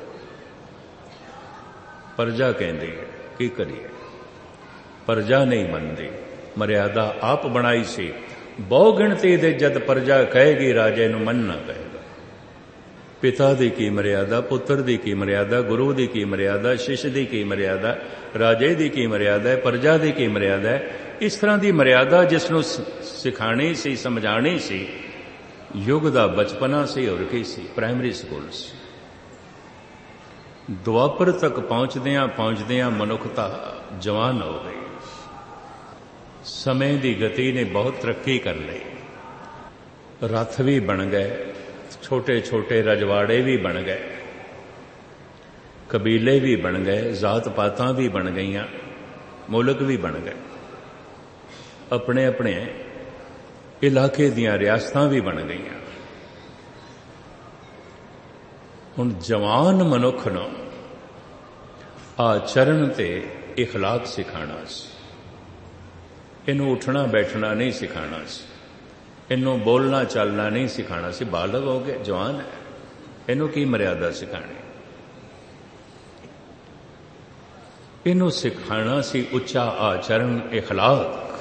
Speaker 1: ਪ੍ਰਜਾ ਕਹਿੰਦੀ ਹੈ, ਕੀ ਕਰੀਏ? ਪ੍ਰਜਾ ਨਹੀਂ ਮੰਨਦੀ। ਮਰਿਆਦਾ ਆਪ ਬਣਾਈ ਸੀ। ਬਹੁ ਗਿਣਤੀ ਦੇ ਜਦ ਪ੍ਰਜਾ ਕਹੇਗੀ ਰਾਜੇ ਨੂੰ ਮੰਨਣਾ ਪਏਗਾ। ਪਿਤਾ ਦੀ ਕੀ ਮਰਿਆਦਾ, ਪੁੱਤਰ ਦੀ ਕੀ ਮਰਿਆਦਾ, ਗੁਰੂ ਦੀ ਕੀ ਮਰਿਆਦਾ, ਸ਼ਿਸ਼ ਦੀ ਕੀ ਮਰਿਆਦਾ, ਰਾਜੇ ਦੀ ਕੀ ਮਰਿਆਦਾ ਹੈ, ਪ੍ਰਜਾ ਦੀ ਕੀ ਮਰਿਆਦਾ ਹੈ। ਇਸ ਤਰ੍ਹਾਂ ਦੀ ਮਰਿਆਦਾ ਜਿਸ ਨੂੰ ਸਿਖਾਣੀ ਸੀ, ਸਮਝਾਣੀ ਸੀ, युग दा बचपना सी और की सी, प्राइमरी स्कूल सी। ਦੁਆਪਰ तक ਪਹੁੰਚਦਿਆਂ ਪਹੁੰਚਦਿਆਂ ਮਨੁੱਖਤਾ ਜਵਾਨ ਹੋ ਗਈ। ਸਮੇਂ ਦੀ ਗਤੀ ਨੇ ਬਹੁਤ ਤਰੱਕੀ ਕਰ ਲਈ। ਰੱਥ ਵੀ ਬਣ ਗਏ, ਛੋਟੇ ਛੋਟੇ ਰਜਵਾੜੇ ਵੀ ਬਣ ਗਏ, ਕਬੀਲੇ ਵੀ ਬਣ ਗਏ, ਜ਼ਾਤ ਪਾਤਾਂ ਵੀ ਬਣ ਗਈਆਂ, ਮੁਲਕ ਵੀ ਬਣ ਗਏ, ਆਪਣੇ ਆਪਣੇ ਇਲਾਕੇ ਦੀਆਂ ਰਿਆਸਤਾਂ ਵੀ ਬਣ ਗਈਆਂ। ਹੁਣ ਜਵਾਨ ਮਨੁੱਖ ਨੂੰ ਆਚਰਣ ਤੇ ਇਖਲਾਕ ਸਿਖਾਉਣਾ ਸੀ। ਇਹਨੂੰ ਉੱਠਣਾ ਬੈਠਣਾ ਨਹੀਂ ਸਿਖਾਉਣਾ ਸੀ, ਇਹਨੂੰ ਬੋਲਣਾ ਚੱਲਣਾ ਨਹੀਂ ਸਿਖਾਉਣਾ ਸੀ। ਬਾਲਗ ਹੋ ਕੇ ਜਵਾਨ ਹੈ, ਇਹਨੂੰ ਕੀ ਮਰਿਆਦਾ ਸਿਖਾਣੀ? ਇਹਨੂੰ ਸਿਖਾਉਣਾ ਸੀ ਉੱਚਾ ਆਚਰਣ, ਇਖਲਾਕ।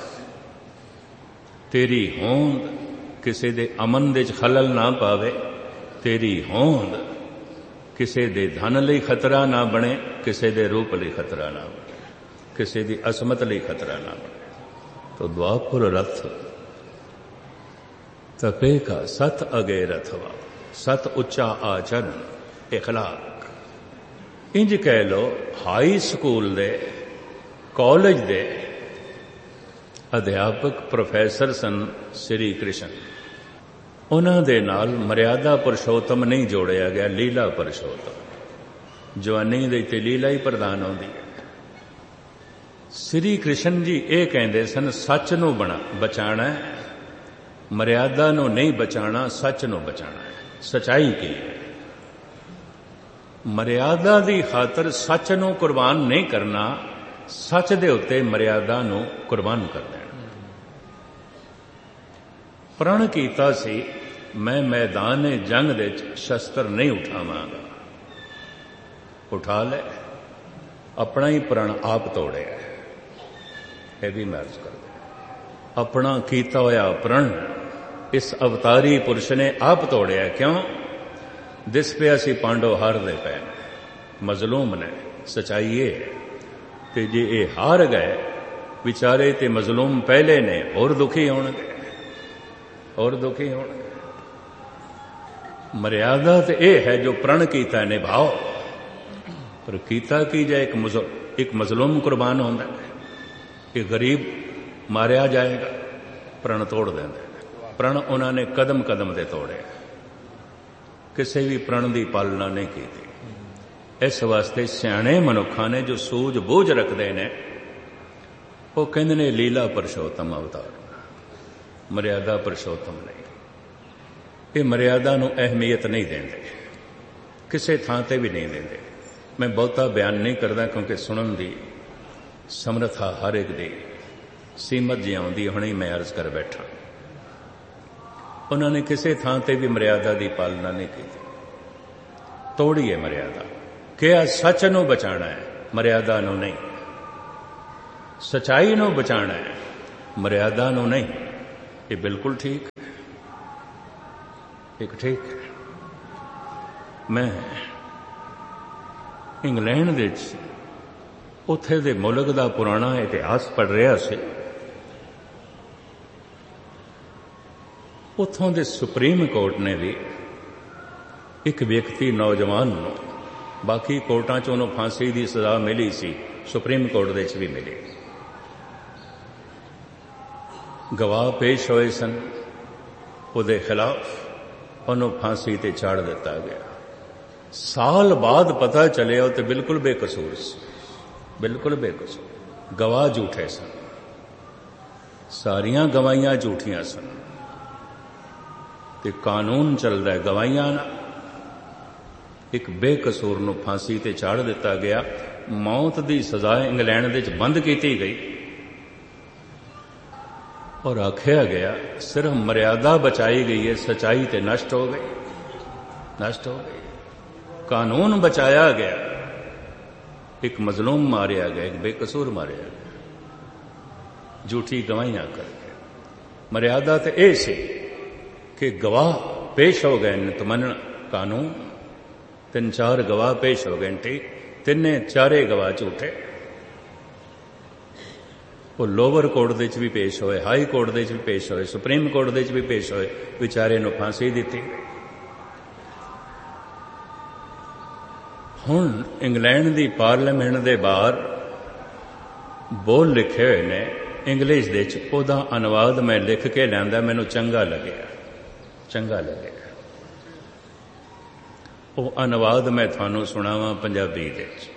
Speaker 1: ਤੇਰੀ ਹੋਂਦ ਕਿਸੇ ਦੇ ਅਮਨ ਦੇ 'ਚ ਖਲਲ ਨਾ ਪਾਵੇ, ਤੇਰੀ ਹੋਂਦ ਕਿਸੇ ਦੇ ਧਨ ਲਈ ਖਤਰਾ ਨਾ ਬਣੇ, ਕਿਸੇ ਦੇ ਰੂਪ ਲਈ ਖਤਰਾ ਨਾ ਬਣੇ, ਕਿਸੇ ਦੀ ਅਸਮਤ ਲਈ ਖਤਰਾ ਨਾ ਬਣੇ। तो द्वापुर रथ तपे का सत अगे रथवा, सत उच्चा आचरण इखलाक। इंज कह लो हाई स्कूल दे कॉलेज दे अध्यापक प्रोफैसर सन श्री कृष्ण। उन्हां दे नाल मर्यादा पुरुषोत्तम नहीं जोड़िया गया, लीला पुरुषोत्तम। जवानी दे ते लीला ही प्रधान होंदी है। श्री कृष्ण जी ये कहते सन सच नू बना बचाना है, मर्यादा नू नहीं बचाना, सच नू बचाना है। सच्चाई की है, मर्यादा दी खातर सच नू कुर्बान नहीं करना, सच दे उत्ते मर्यादा नू कुर्बान कर देना। प्रण कीता सी मैं मैदान जंग दे शस्त्र नहीं उठावांगा, उठा ले, अपना ही प्रण आप तोड़िया है। यह भी मैं अर्ज कर दूं, अपना कीता होया प्रण इस अवतारी पुरुष ने आप तोड़िया। क्यों? दिस पे असी पांडव हार दे पे मजलूम ने, सच्चाई ये है कि जे ये हार गए विचारे ते मजलूम पहले ने और दुखी होणगे, और दुखी होणगे। मर्यादा तो यह है जो प्रण कीता निभाओ, पर कीता की जाए एक मुजल, एक मजलूम कुर्बान होता है, एक गरीब मारिया जाएगा, प्रण तोड़ देंगे। प्रण उन्होंने कदम कदम दे तोड़े, किसी भी प्रण की पालना नहीं की थी। इस वास्ते सियाणे मनुखा ने जो सूझ बूझ रखते हैं वो कहते ने लीला पुरुषोत्तम अवतार, मर्यादा पुरुषोत्तम नहीं। ये मर्यादा नू अहमियत नहीं देंगे, किसी थां ते भी नहीं देंगे। मैं बहुता बयान नहीं करता क्योंकि सुनन दी समर्था हर एक दी सीमत जी आउंदी, हुणे मैं अर्ज कर बैठा। उन्होंने किसी थां ते भी मर्यादा की पालना नहीं की, तोड़ी है मर्यादा। क्या सच नू बचाना है, मर्यादा नू नहीं। सच्चाई नू बचाना है, मर्यादा नू नहीं। ये बिल्कुल ठीक है, एक ठीक है। मैं इंग्लैंड दे उत्थे दे मुल्क दा पुराना इतिहास पढ़ रहा सी। उत्थों दे सुप्रीम कोर्ट ने भी एक व्यक्ति नौजवान नूं, बाकी कोर्टां च उन्होंने फांसी की सजा मिली सी, सुप्रीम कोर्ट दे च भी मिली। गवाह पेश होए सन, उहदे खिलाफ उन्होंने फांसी ते चाड़ दिता गया। साल बाद पता चलिया तो बिल्कुल बेकसूर सी, बिल्कुल बेकसूर। गवाह झूठे सन, सारियां गवाहियां झूठियां सन, ते कानून चलता है गवाहियां ना। एक बेकसूर नूं फांसी ते चाड़ दिता गया। मौत की सजा इंग्लैंड दे च बंद की गई और आख्या गया सिर्फ मर्यादा बचाई गई है, सच्चाई ते नष्ट हो गई, नष्ट हो गई। कानून बचाया गया, एक मजलूम मारिया गया, एक बेकसूर मारिया गया, झूठी गवाहियां करके। मर्यादा तो यह सी कि गवाह पेश हो गए तो मनना कानून। तीन चार गवाह पेश हो गए, ठीक, तिने चारे गवाह झूठे। ਉਹ ਲੋਵਰ ਕੋਰਟ ਦੇ ਵਿੱਚ ਵੀ ਪੇਸ਼ ਹੋਏ, ਹਾਈ ਕੋਰਟ ਦੇ ਵਿੱਚ ਵੀ ਪੇਸ਼ ਹੋਏ, ਸੁਪਰੀਮ ਕੋਰਟ ਦੇ ਵਿੱਚ ਵੀ ਪੇਸ਼ ਹੋਏ, ਵਿਚਾਰੇ ਨੂੰ ਫਾਂਸੀ ਦਿੱਤੀ। ਹੁਣ ਇੰਗਲੈਂਡ ਦੀ ਪਾਰਲੀਮੈਂਟ ਦੇ ਬਾਹਰ ਬੋਲ ਲਿਖੇ ਹੋਏ ਨੇ ਇੰਗਲਿਸ਼ ਦੇ ਵਿੱਚ, ਉਹਦਾ ਅਨੁਵਾਦ ਮੈਂ ਲਿਖ ਕੇ ਲਿਆਂਦਾ, ਮੈਨੂੰ ਚੰਗਾ ਲੱਗਿਆ, ਚੰਗਾ ਲੱਗਿਆ। ਉਹ ਅਨੁਵਾਦ ਮੈਂ ਤੁਹਾਨੂੰ ਸੁਣਾਵਾਂ ਪੰਜਾਬੀ ਦੇ ਵਿੱਚ।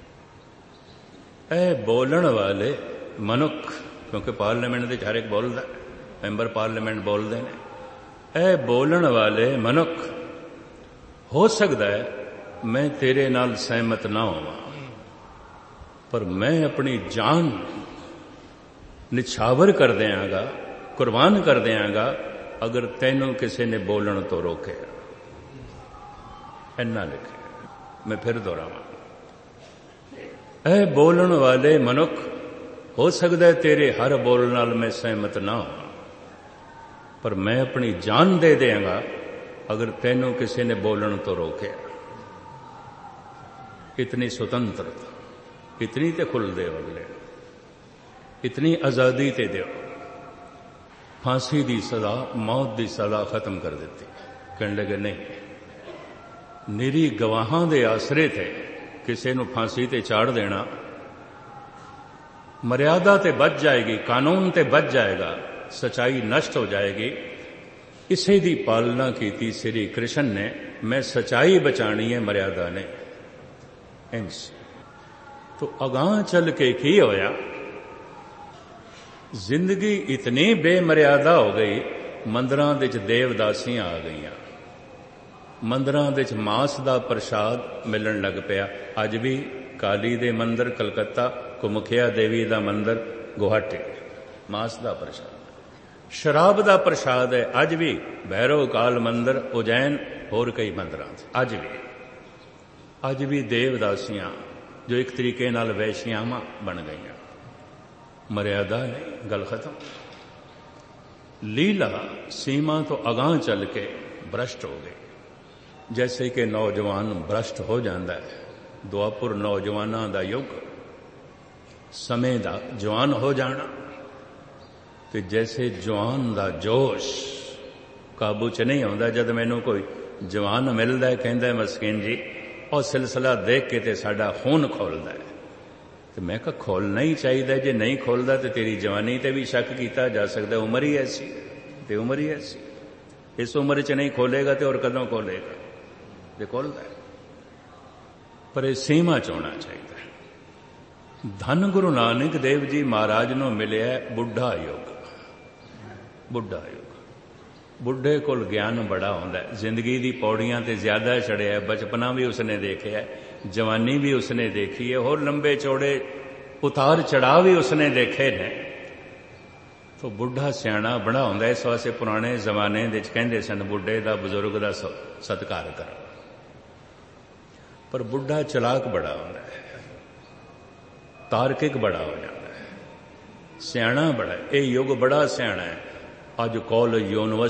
Speaker 1: ਇਹ ਬੋਲਣ ਵਾਲੇ ਮਨੁੱਖ, ਕਿਉਂਕਿ ਪਾਰਲੀਮੈਂਟ ਦੇ ਹਰ ਇੱਕ ਬੋਲਦਾ, ਮੈਂਬਰ ਪਾਰਲੀਮੈਂਟ ਬੋਲਦੇ ਨੇ, ਇਹ ਬੋਲਣ ਵਾਲੇ ਮਨੁੱਖ, ਹੋ ਸਕਦਾ ਹੈ ਮੈਂ ਤੇਰੇ ਨਾਲ ਸਹਿਮਤ ਨਾ ਹੋਵਾਂ, ਪਰ ਮੈਂ ਆਪਣੀ ਜਾਨ ਨਿਛਾਵਰ ਕਰ ਦਿਆਂਗਾ, ਕੁਰਬਾਨ ਕਰ ਦਿਆਂਗਾ, ਅਗਰ ਤੈਨੂੰ ਕਿਸੇ ਨੇ ਬੋਲਣ ਤੋਂ ਰੋਕਿਆ। ਇੰਨਾ ਲਿਖਿਆ, ਮੈਂ ਫਿਰ ਦੁਹਰਾਵਾਂ। ਇਹ ਬੋਲਣ ਵਾਲੇ ਮਨੁੱਖ, ਹੋ ਸਕਦਾ ਤੇਰੇ ਹਰ ਬੋਲ ਨਾਲ ਮੈਂ ਸਹਿਮਤ ਨਾ ਹੋਵਾਂ, ਪਰ ਮੈਂ ਆਪਣੀ ਜਾਨ ਦੇ ਦਿਆਂਗਾ ਅਗਰ ਤੈਨੂੰ ਕਿਸੇ ਨੇ ਬੋਲਣ ਤੋਂ ਰੋਕਿਆ। इतनी स्वतंत्रता, इतनी ते खुल दे अगले, इतनी आज़ादी ते दो। फांसी दी सज़ा, मौत दी सज़ा खत्म कर दी। कहने लगे नहीं, निरी गवाहां दे आसरे थे किसी नूं फांसी ते चाड़ देना, मर्यादा ते बच जाएगी, कानून ते बच जाएगा, सच्चाई नष्ट हो जाएगी। इसे दी पालना की थी श्री कृष्ण ने। मैं सच्चाई बचानी है, मर्यादा ने। इंज तो अगां चल के की होया, जिंदगी इतनी बेमर्यादा हो गई, मंदिरां दे च देवदासियां आ गईयां, मंदिरां दे च मांस दा प्रसाद मिलण लग पिया। अज भी काली दे मंदिर कलकत्ता, कुमुखिया देवी दा मंदिर गुवाहाटी, मांस दा प्रसाद। शराब दा प्रसाद है अज भी भैरव काल मंदिर उज्जैन, होर कई मंदिरां अज भी अज भी देवदासियां जो एक तरीके नाल वैश्यावां बन गईयां। मर्यादा नहीं, गल खत्म। लीला सीमा तो अगां चल के भ्रष्ट हो गई, जैसे कि नौजवान भ्रष्ट हो जाता है। दुआपुर नौजवानां दा युग, समय दा जवान हो जाना, तो जैसे जवान दा जोश काबू च नहीं आउंदा। जद मैनू कोई जवान मिलदा है, कहंदा मस्कीन जी और सिलसिला देख के ते साडा खून खोलदा है, तो मैं कहा खोलना ही चाहिए। जे नहीं खोलदा तो तेरी जवानी ते भी शक किया जा सकता। उम्र ही ऐसी, तो उम्र ही ऐसी, इस उम्र च नहीं खोलेगा तो और कदों खोलेगा, तो खोलदा है। पर यह सीमा च होना चाहिए। धन गुरु नानक देव जी महाराज नूं मिलिया बुढ़ा युग। बुढ़ा युग, बुढ़े कोल ज्ञान बड़ा होंदा है। जिंदगी दी पौड़ियां ते ज्यादा चढ़िया है, बचपना भी उसने देखा है, जवानी भी उसने देखी है, और लंबे चौड़े उतार चढ़ाव भी उसने देखे ने। तो बुढ़ा सियाणा बड़ा होंदा है। इस वास्ते पुराने जमाने दे कहंदे सन बुढ़े दा, बुजुर्ग दा सत्कार करो। पर बुढ़ा चलाक बड़ा होंदा है, तार्किक बड़ा हो जाता है, सियाणा बड़ा है। ये युग बड़ा सियाणा है। अज कॉलेज यूनिवर्सिटी